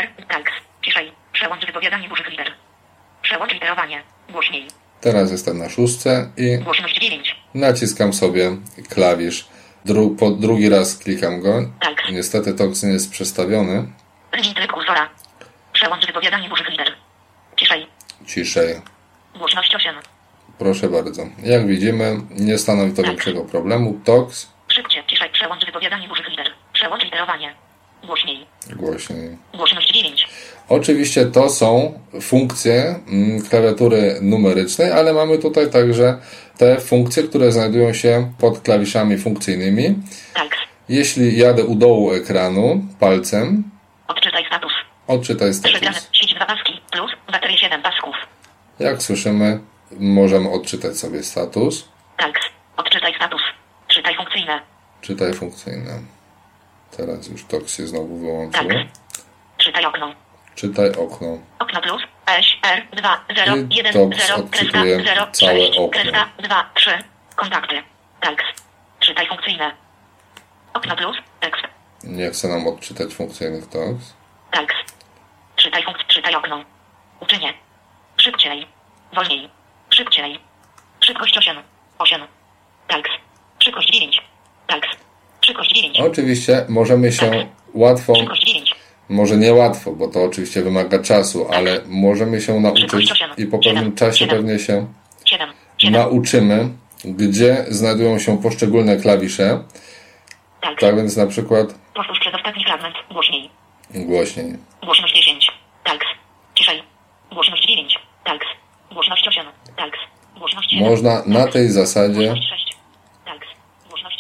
Przełącz wypowiadanie dużych liter. Przełącz literowanie. Głośniej. Teraz jestem na szóstce i Głośność dziewięć. naciskam sobie klawisz. Dru po drugi raz klikam go. Niestety Tox nie jest przestawiony. Tryb kursora. Przełącz wypowiadanie dużych liter. Ciszej. Ciszej. Głośność osiem. Proszę bardzo. Jak widzimy, nie stanowi to większego problemu. Tox. Szybciej, ciszej. Przełącz wypowiadanie dużych liter. Przełącz literowanie. Głośniej. Głośniej. Głośność dziewięć. Oczywiście to są funkcje klawiatury numerycznej, ale mamy tutaj także te funkcje, które znajdują się pod klawiszami funkcyjnymi. Tak. Jeśli jadę u dołu ekranu palcem, odczytaj status. Odczytaj status. Sieć dwa paski plus baterii siedem pasków. Jak słyszymy, możemy odczytać sobie status. Tak. Odczytaj status. Czytaj funkcyjne. Czytaj funkcyjne. Teraz już Tox się znowu wyłączył. Tak. Czytaj okno. Czytaj okno. Okno plus S R dwa zero jeden zero kreska zero sześć kreska dwa trzy. Kontakty. Tekst. Czytaj funkcyjne. Okno plus tekst. Nie chce nam odczytać funkcyjnych Tox. Tekst. Czytaj funkcję. Czytaj okno. Uczynię. Szybciej. Wolniej. Szybciej. Szybkość osiem. osiem. Tekst. Szybkość dziewięć. Tekst. Szybkość dziewięć. Oczywiście możemy się tak. łatwo, Szybkość dziewięć. może nie łatwo, bo to oczywiście wymaga czasu, ale możemy się nauczyć i po pewnym czasie pewnie się nauczymy, gdzie znajdują się poszczególne klawisze. Tak, tak więc na przykład powtórz przez ostatni fragment. Głośniej. Głośniej. Głośność dziesięć. Tekst. Ciszej. Głośność dziewięć. Tekst. Głośność osiem. Tekst. Głośność siedem. Można na tej zasadzie Głośność sześć. Tekst. Głośność pięć.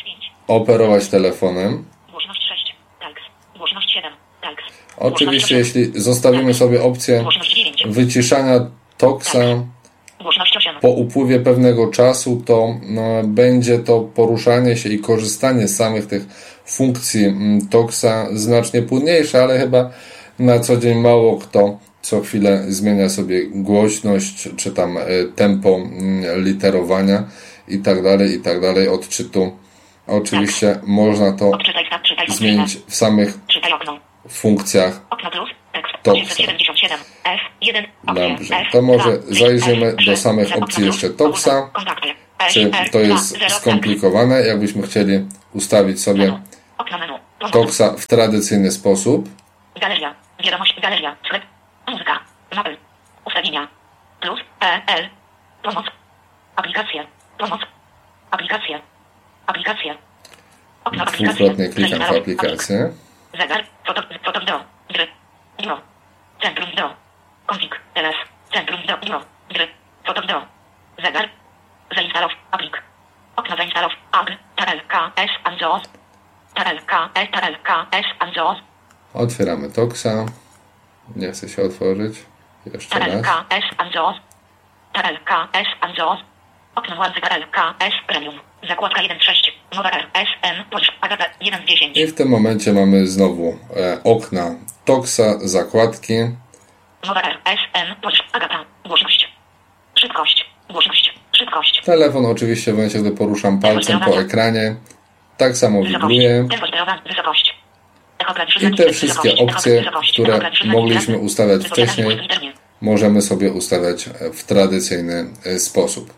operować telefonem. Głośność sześć. Tekst. Głośność siedem. Tekst. Oczywiście, jeśli zostawimy sobie opcję wyciszania Toxa po upływie pewnego czasu, to no, będzie to poruszanie się i korzystanie z samych tych funkcji Toxa znacznie płynniejsze, ale chyba na co dzień mało kto co chwilę zmienia sobie głośność, czy tam tempo literowania i tak dalej, i tak dalej, odczytu. Oczywiście tak. Można to odczytaj, czytaj, zmienić w samych funkcjach Toxa. Dobrze, to może zajrzymy do samych opcji jeszcze Toxa. Czy to jest skomplikowane? Jakbyśmy chcieli ustawić sobie Toxa w tradycyjny sposób. Galeria, wiadomość, galeria, sklep, muzyka, mapy, ustawienia, plus, E L, pomoc, aplikacje, pomoc, aplikacje, aplikacje, okno, aplikacje, dwukrotnie klikam w aplikację. Zegar, foto, foto wideo, gry, biuro, centrum wideo, konfig, L S, centrum wideo, biuro, gry, foto wideo, zegar, zainstalow, aplik, okno zainstalow, ag, tarel, K, S, anzoos, tarel, K, S, tarel, K, S, anzoos. Otwieramy Toxa. Nie chce się otworzyć. Jeszcze raz. K S Anzoos. K S Anzoos. Okno władzy K S Premium. Zakładka jeden sześć. Mowa R S N. Polish. Agata jeden dziesięć. I w tym momencie mamy znowu e, okna Toxa, zakładki. Mowa R S N. Polish. Agata. Głośność. Szybkość. Głośność. Szybkość. Telefon oczywiście w momencie, gdy poruszam palcem po ekranie, tak samo wibruje. Wysokość. I te wszystkie opcje, które mogliśmy ustawiać wcześniej, możemy sobie ustawiać w tradycyjny sposób.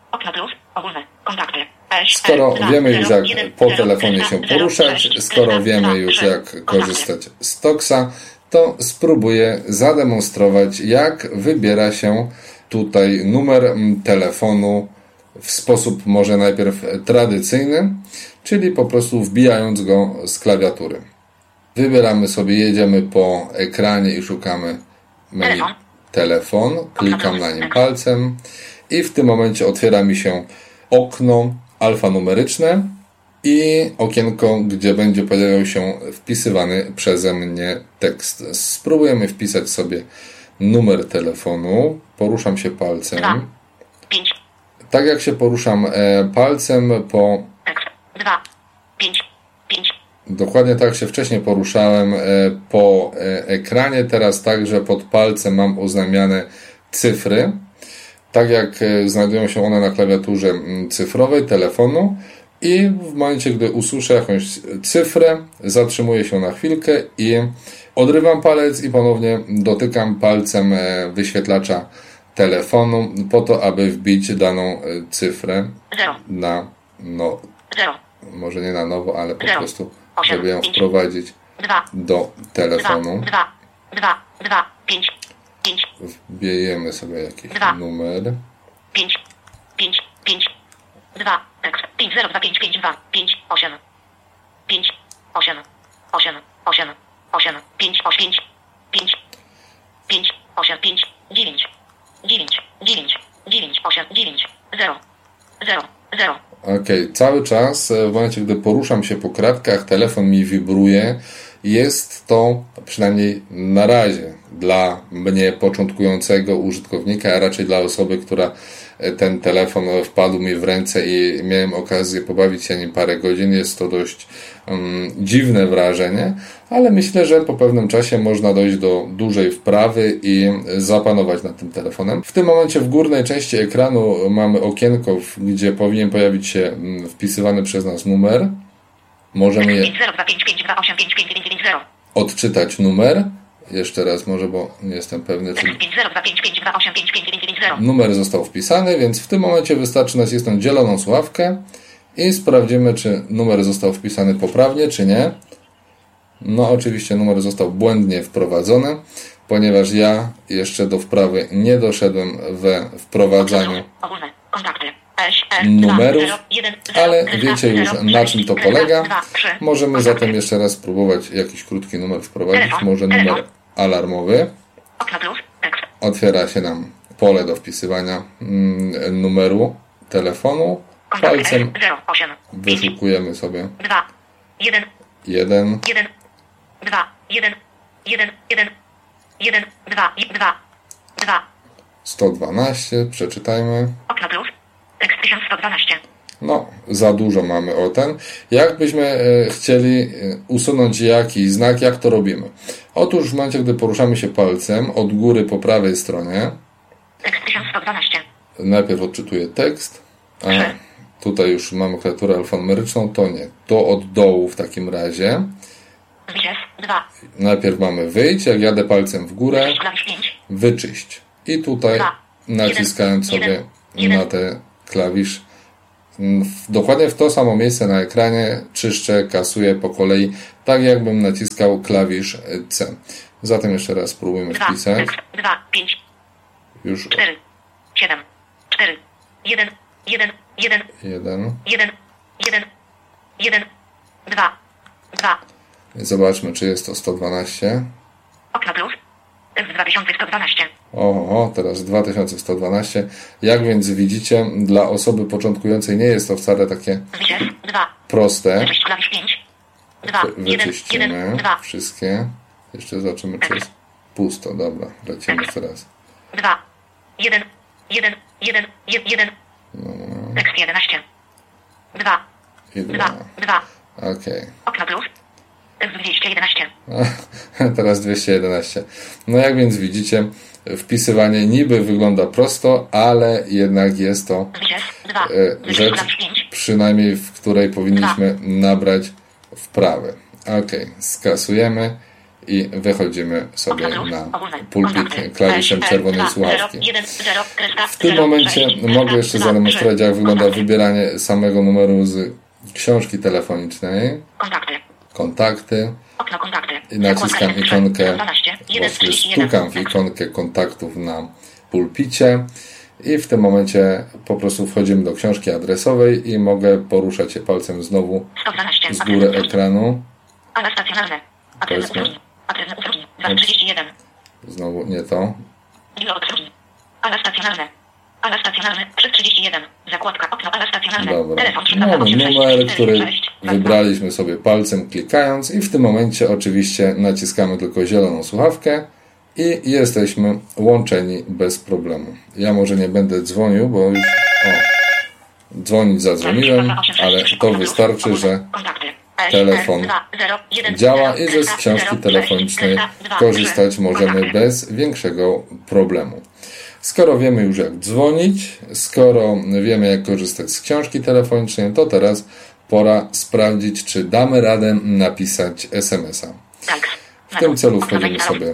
Skoro wiemy już, jak po telefonie się poruszać, skoro wiemy już, jak korzystać z Toxa, to spróbuję zademonstrować, jak wybiera się tutaj numer telefonu w sposób może najpierw tradycyjny, czyli po prostu wbijając go z klawiatury. Wybieramy sobie, jedziemy po ekranie i szukamy menu telefon, klikam na nim palcem i w tym momencie otwiera mi się okno alfanumeryczne i okienko, gdzie będzie pojawiał się wpisywany przeze mnie tekst. Spróbujemy wpisać sobie numer telefonu, poruszam się palcem. Tak jak się poruszam palcem po... Dokładnie tak się wcześniej poruszałem po ekranie, teraz także pod palcem mam oznamiane cyfry, tak jak znajdują się one na klawiaturze cyfrowej telefonu i w momencie, gdy usłyszę jakąś cyfrę, zatrzymuję się na chwilkę i odrywam palec i ponownie dotykam palcem wyświetlacza telefonu po to, aby wbić daną cyfrę na, no, może nie na nowo, ale po prostu żeby ją wprowadzić do telefonu. Wbijemy sobie jakiś numer. pięć, pięć, pięć, dwa, tekst, pięć, zero, dwa, pięć, pięć, dwa, pięć, osiem, pięć, osiem, osiem, osiem, osiem, pięć, osiem, pięć, pięć, osiem, pięć, dziewięć, dziewięć, dziewięć, dziewięć, osiem, dziewięć, zero, zero, zero. Ok, cały czas w momencie, gdy poruszam się po kratkach, telefon mi wibruje. Jest to, przynajmniej na razie, dla mnie początkującego użytkownika, a raczej dla osoby, która ten telefon wpadł mi w ręce i miałem okazję pobawić się nim parę godzin. Jest to dość um, dziwne wrażenie, ale myślę, że po pewnym czasie można dojść do dużej wprawy i zapanować nad tym telefonem. W tym momencie w górnej części ekranu mamy okienko, gdzie powinien pojawić się wpisywany przez nas numer. Możemy je odczytać numer. Jeszcze raz może, bo nie jestem pewny, czy numer został wpisany, więc w tym momencie wystarczy nacisnąć zieloną słuchawkę i sprawdzimy, czy numer został wpisany poprawnie, czy nie. No oczywiście numer został błędnie wprowadzony, ponieważ ja jeszcze do wprawy nie doszedłem we wprowadzaniu numerów, ale wiecie już, na czym to polega. Możemy zatem jeszcze raz spróbować jakiś krótki numer wprowadzić, może numer alarmowy. Otwiera się nam pole do wpisywania numeru telefonu. palcem wyszukujemy sobie dwa, jeden, jeden, jeden, dwa, jeden, jeden, jeden, jeden, dwa, dwa, dwa. sto dwanaście, przeczytajmy. Okno plus, tekst tysiąc sto dwanaście. No, za dużo mamy o ten. Jakbyśmy e, chcieli e, usunąć jakiś znak, jak to robimy? Otóż w momencie, gdy poruszamy się palcem od góry po prawej stronie, tekst tysiąc sto dwanaście. Najpierw odczytuję tekst, a tutaj już mamy klawiaturę alfanumeryczną, to nie. To od dołu w takim razie. Wyjść, dwa. Najpierw mamy wyjść, jak jadę palcem w górę, wyczyść. I tutaj dwa, naciskając jeden, sobie jeden, na ten klawisz, dokładnie w to samo miejsce na ekranie czyszczę, kasuję po kolei, tak jakbym naciskał klawisz C. Zatem jeszcze raz spróbujmy dwa, wpisać. tekst, dwa, pięć, Już cztery, siedem, cztery, jeden, jeden, jeden, jeden. jeden, jeden, jeden, dwa, dwa. Zobaczmy, czy jest to sto dwanaście. Okno plus, tekst dwa tysiące sto dwanaście. O, o, teraz dwa tysiące sto dwanaście. Jak więc widzicie, dla osoby początkującej nie jest to wcale takie Wyjść, dwa. proste. Wyczyść klawisz pięć. dwa, jeden, Wyczyścimy jeden, dwa. wszystkie. Jeszcze zobaczymy, czy jest pusto. Dobra, lecimy jeszcze raz. dwa, jeden, jeden, jeden, jeden. Tekst jedenaście. dwa, I dwa, dwa. dwa. Okej. Okno plus, tekst dwieście jedenaście. Teraz dwieście jedenaście. No jak więc widzicie, wpisywanie niby wygląda prosto, ale jednak jest to Wyjść, dwa. e, rzecz, przynajmniej w której powinniśmy nabrać wprawy. Ok, skasujemy i wychodzimy sobie na pulpit klawiszem czerwonej słuchawki. W tym momencie mogę jeszcze zademonstrować, jak wygląda wybieranie samego numeru z książki telefonicznej. Kontakty. Kontakty. Okno kontakty. I naciskam ikonkę, właściwie stukam w ikonkę kontaktów na pulpicie i w tym momencie po prostu wchodzimy do książki adresowej i mogę poruszać się palcem znowu z góry ekranu. Ale stacjonarne. Adres usługi. Adres usługi. dwieście trzydzieści jeden. Znowu nie to. Biuro obsługi. Ale stacjonarne. Ale stacjonarny. trzysta trzydzieści jeden. Zakładka. Okno. Ale stacjonarne. Dobra. Telefon. Mamy numer, który wybraliśmy sobie palcem klikając i w tym momencie oczywiście naciskamy tylko zieloną słuchawkę i jesteśmy łączeni bez problemu. Ja może nie będę dzwonił, bo już o, dzwonić zadzwoniłem, ale to wystarczy, że telefon działa i że z książki telefonicznej korzystać możemy bez większego problemu. Skoro wiemy już jak dzwonić, skoro wiemy jak korzystać z książki telefonicznej, to teraz pora sprawdzić, czy damy radę napisać es em es a. W tym celu wchodzimy sobie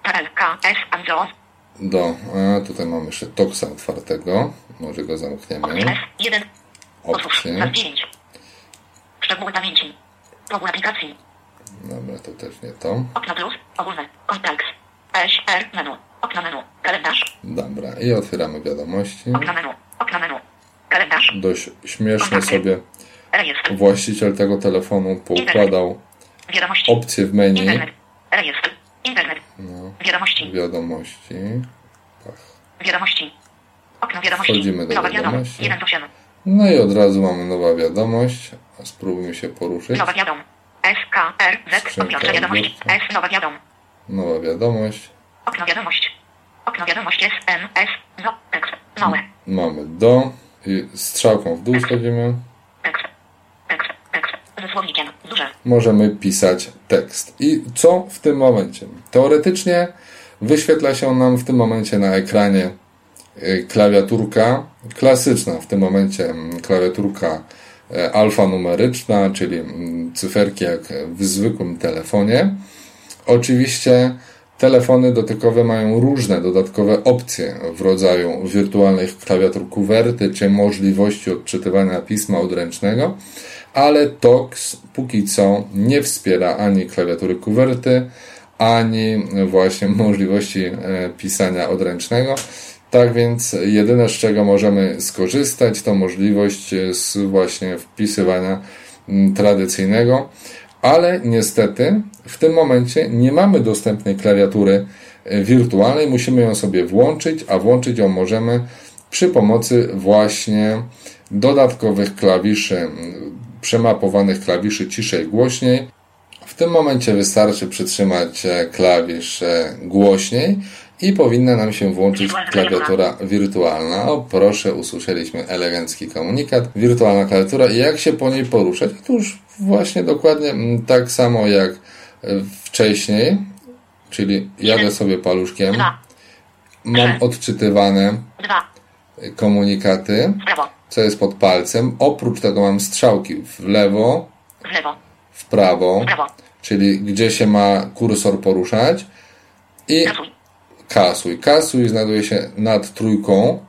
do, a tutaj mamy jeszcze Toxa otwartego, może go zamkniemy. Opcje. Szczegóły pamięci. Pogół aplikacji. Dobra, to też nie to. Okno plus, ogólne, kontekst, S R menu, okno menu, kalendarz. Dobra, i otwieramy wiadomości. Okno menu, okno menu, kalendarz. Dość śmiesznie sobie właściciel tego telefonu poukładał wiadomości. opcje w menu. Internet, rejestr, internet, no. wiadomości. Wiadomości. Pach. Wiadomości. Okno wiadomości. Wchodzimy do Nowa wiadomości. jeden z ośmiu. No i od razu mamy nowa wiadomość. Spróbujmy się poruszyć. Nowa wiadom. S K R Z. Odbiorcza wiadomość. S. Nowa wiadom. Nowa wiadomość. Okno wiadomość. Okno wiadomość S M S. No. Tekst. Małe. Mamy do. I strzałką w dół schodzimy. Tekst. Tekst. Tekst. Ze słownikiem. Duże. Możemy pisać tekst. I co w tym momencie? Teoretycznie wyświetla się nam w tym momencie na ekranie klawiaturka klasyczna, w tym momencie klawiaturka alfanumeryczna, czyli cyferki jak w zwykłym telefonie. Oczywiście telefony dotykowe mają różne dodatkowe opcje w rodzaju wirtualnych klawiatur kuwerty czy możliwości odczytywania pisma odręcznego, ale Tox póki co nie wspiera ani klawiatury kuwerty, ani właśnie możliwości pisania odręcznego. Tak więc jedyne, z czego możemy skorzystać, to możliwość z właśnie wpisywania tradycyjnego, ale niestety w tym momencie nie mamy dostępnej klawiatury wirtualnej, musimy ją sobie włączyć, a włączyć ją możemy przy pomocy właśnie dodatkowych klawiszy, przemapowanych klawiszy ciszej, głośniej. W tym momencie wystarczy przytrzymać klawisz głośniej i powinna nam się włączyć klawiatura wirtualna. O, proszę, usłyszeliśmy elegancki komunikat. Wirtualna klawiatura i jak się po niej poruszać? Otóż właśnie dokładnie tak samo jak wcześniej, czyli jadę sobie paluszkiem, mam odczytywane komunikaty, co jest pod palcem. Oprócz tego mam strzałki w lewo, w prawo, czyli gdzie się ma kursor poruszać i kasuj. Kasuj znajduje się nad trójką,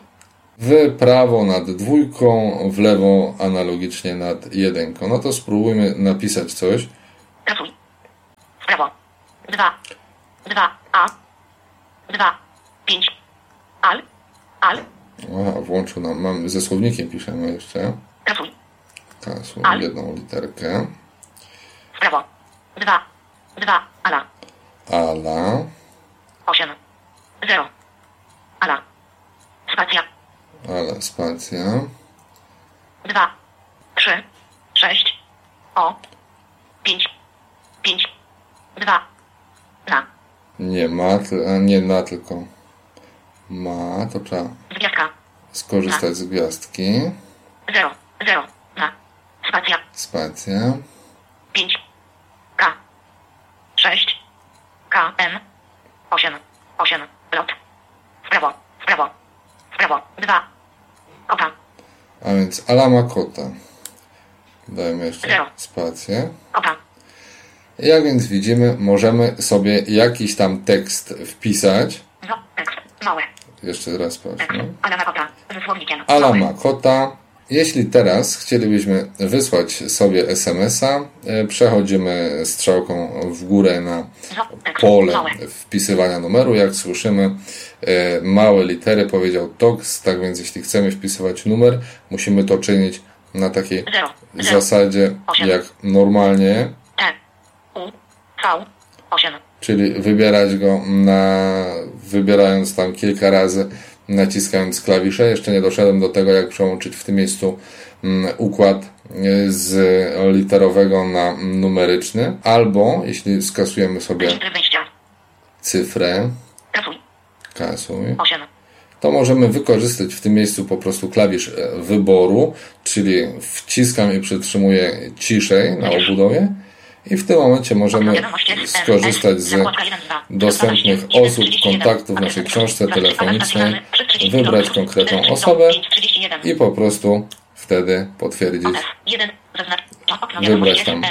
w prawo nad dwójką, w lewo analogicznie nad jedynką. No to spróbujmy napisać coś. Kasuj. W prawo. dwa. dwa. A. dwa. pięć. Al. Al. Aha, włączył nam. Mam, ze słownikiem piszemy jeszcze. Kasuj. Kasuj. Al. Jedną literkę. W prawo. dwa. dwa. Ala. Ala. osiem. zero. Ala. Spacja. Ala, spacja. dwa. trzy. sześć. O. pięć. pięć. dwa. Na. Nie ma, a nie na, tylko ma, to trzeba Gwiazdka. skorzystać z gwiazdki. zero. zero. Na. Spacja. Spacja. pięć. K. sześć. K. M. osiem. osiem. Lot. W prawo. W prawo. W prawo. dwa. Kota. A więc Ala ma kota. Dajmy jeszcze Zero. spację. Kota. Jak więc widzimy, możemy sobie jakiś tam tekst wpisać. No. Tekst. Małe. Jeszcze raz Tekst. sprawdźmy. Ala ma kota. Ze słownikiem. Ala Małe. ma kota. Jeśli teraz chcielibyśmy wysłać sobie es em es a, przechodzimy strzałką w górę na pole wpisywania numeru. Jak słyszymy, małe litery powiedział Tox, tak więc jeśli chcemy wpisywać numer, musimy to czynić na takiej Zero. Zero. zasadzie Osiem. jak normalnie, T. U. V. osiem. czyli wybierać go na, wybierając tam kilka razy, naciskając klawisze. Jeszcze nie doszedłem do tego, jak przełączyć w tym miejscu um, układ z literowego na numeryczny. Albo, jeśli skasujemy sobie cyfrę, Kasuj. kasuj, osiem. to możemy wykorzystać w tym miejscu po prostu klawisz wyboru, czyli wciskam i przytrzymuję ciszej na obudowie. I w tym momencie możemy skorzystać z dostępnych osób, kontaktów w naszej książce telefonicznej, wybrać konkretną osobę i po prostu wtedy potwierdzić, wybrać tam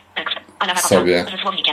sobie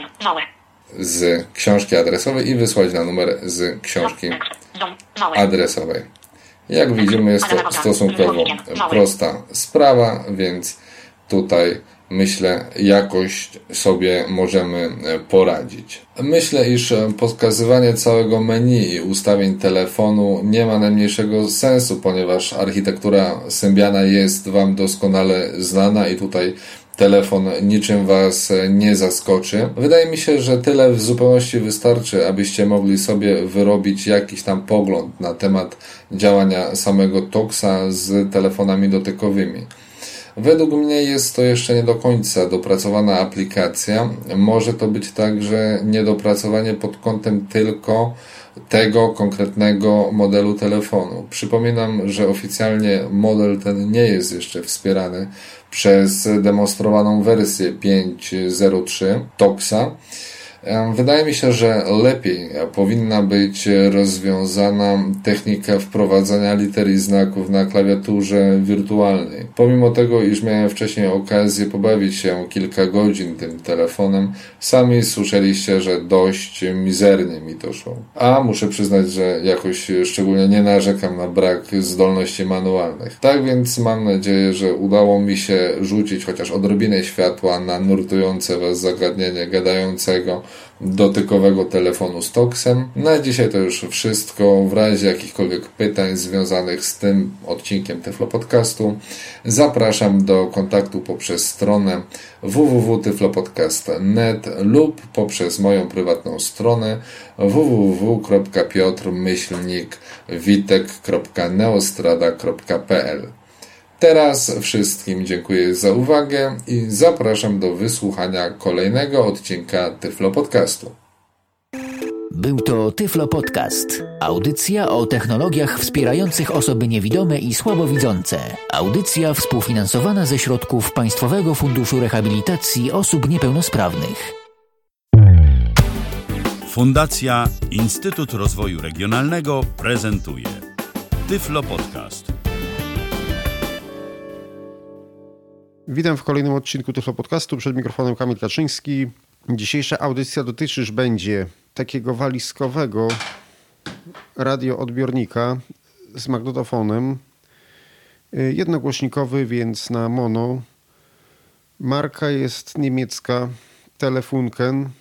z książki adresowej i wysłać na numer z książki adresowej. Jak widzimy, jest to stosunkowo prosta sprawa, więc tutaj myślę, jakoś sobie możemy poradzić. Myślę, iż pokazywanie całego menu i ustawień telefonu nie ma najmniejszego sensu, ponieważ architektura Symbiana jest Wam doskonale znana i tutaj telefon niczym Was nie zaskoczy. Wydaje mi się, że tyle w zupełności wystarczy, abyście mogli sobie wyrobić jakiś tam pogląd na temat działania samego Toxa z telefonami dotykowymi. Według mnie jest to jeszcze nie do końca dopracowana aplikacja. Może to być także niedopracowanie pod kątem tylko tego konkretnego modelu telefonu. Przypominam, że oficjalnie model ten nie jest jeszcze wspierany przez demonstrowaną wersję pięć zero trzy Toxa. Wydaje mi się, że lepiej powinna być rozwiązana technika wprowadzania liter i znaków na klawiaturze wirtualnej. Pomimo tego, iż miałem wcześniej okazję pobawić się kilka godzin tym telefonem, sami słyszeliście, że dość mizernie mi to szło. A muszę przyznać, że jakoś szczególnie nie narzekam na brak zdolności manualnych. Tak więc mam nadzieję, że udało mi się rzucić chociaż odrobinę światła na nurtujące Was zagadnienie gadającego dotykowego telefonu z Toxem. Na dzisiaj to już wszystko. W razie jakichkolwiek pytań związanych z tym odcinkiem Tyflo Podcastu zapraszam do kontaktu poprzez stronę w w w kropka tyflopodcast kropka net lub poprzez moją prywatną stronę w w w kropka piotr myślnik witek kropka neostrada kropka p l. Teraz wszystkim dziękuję za uwagę i zapraszam do wysłuchania kolejnego odcinka Tyflo Podcastu. Był to Tyflo Podcast. Audycja o technologiach wspierających osoby niewidome i słabowidzące. Audycja współfinansowana ze środków Państwowego Funduszu Rehabilitacji Osób Niepełnosprawnych. Fundacja Instytut Rozwoju Regionalnego prezentuje Tyflo Podcast. Witam w kolejnym odcinku Tyflo Podcastu. Przed mikrofonem Kamil Kaczyński. Dzisiejsza audycja dotyczyć będzie takiego walizkowego radioodbiornika z magnetofonem. Jednogłośnikowy, więc na mono. Marka jest niemiecka, Telefunken.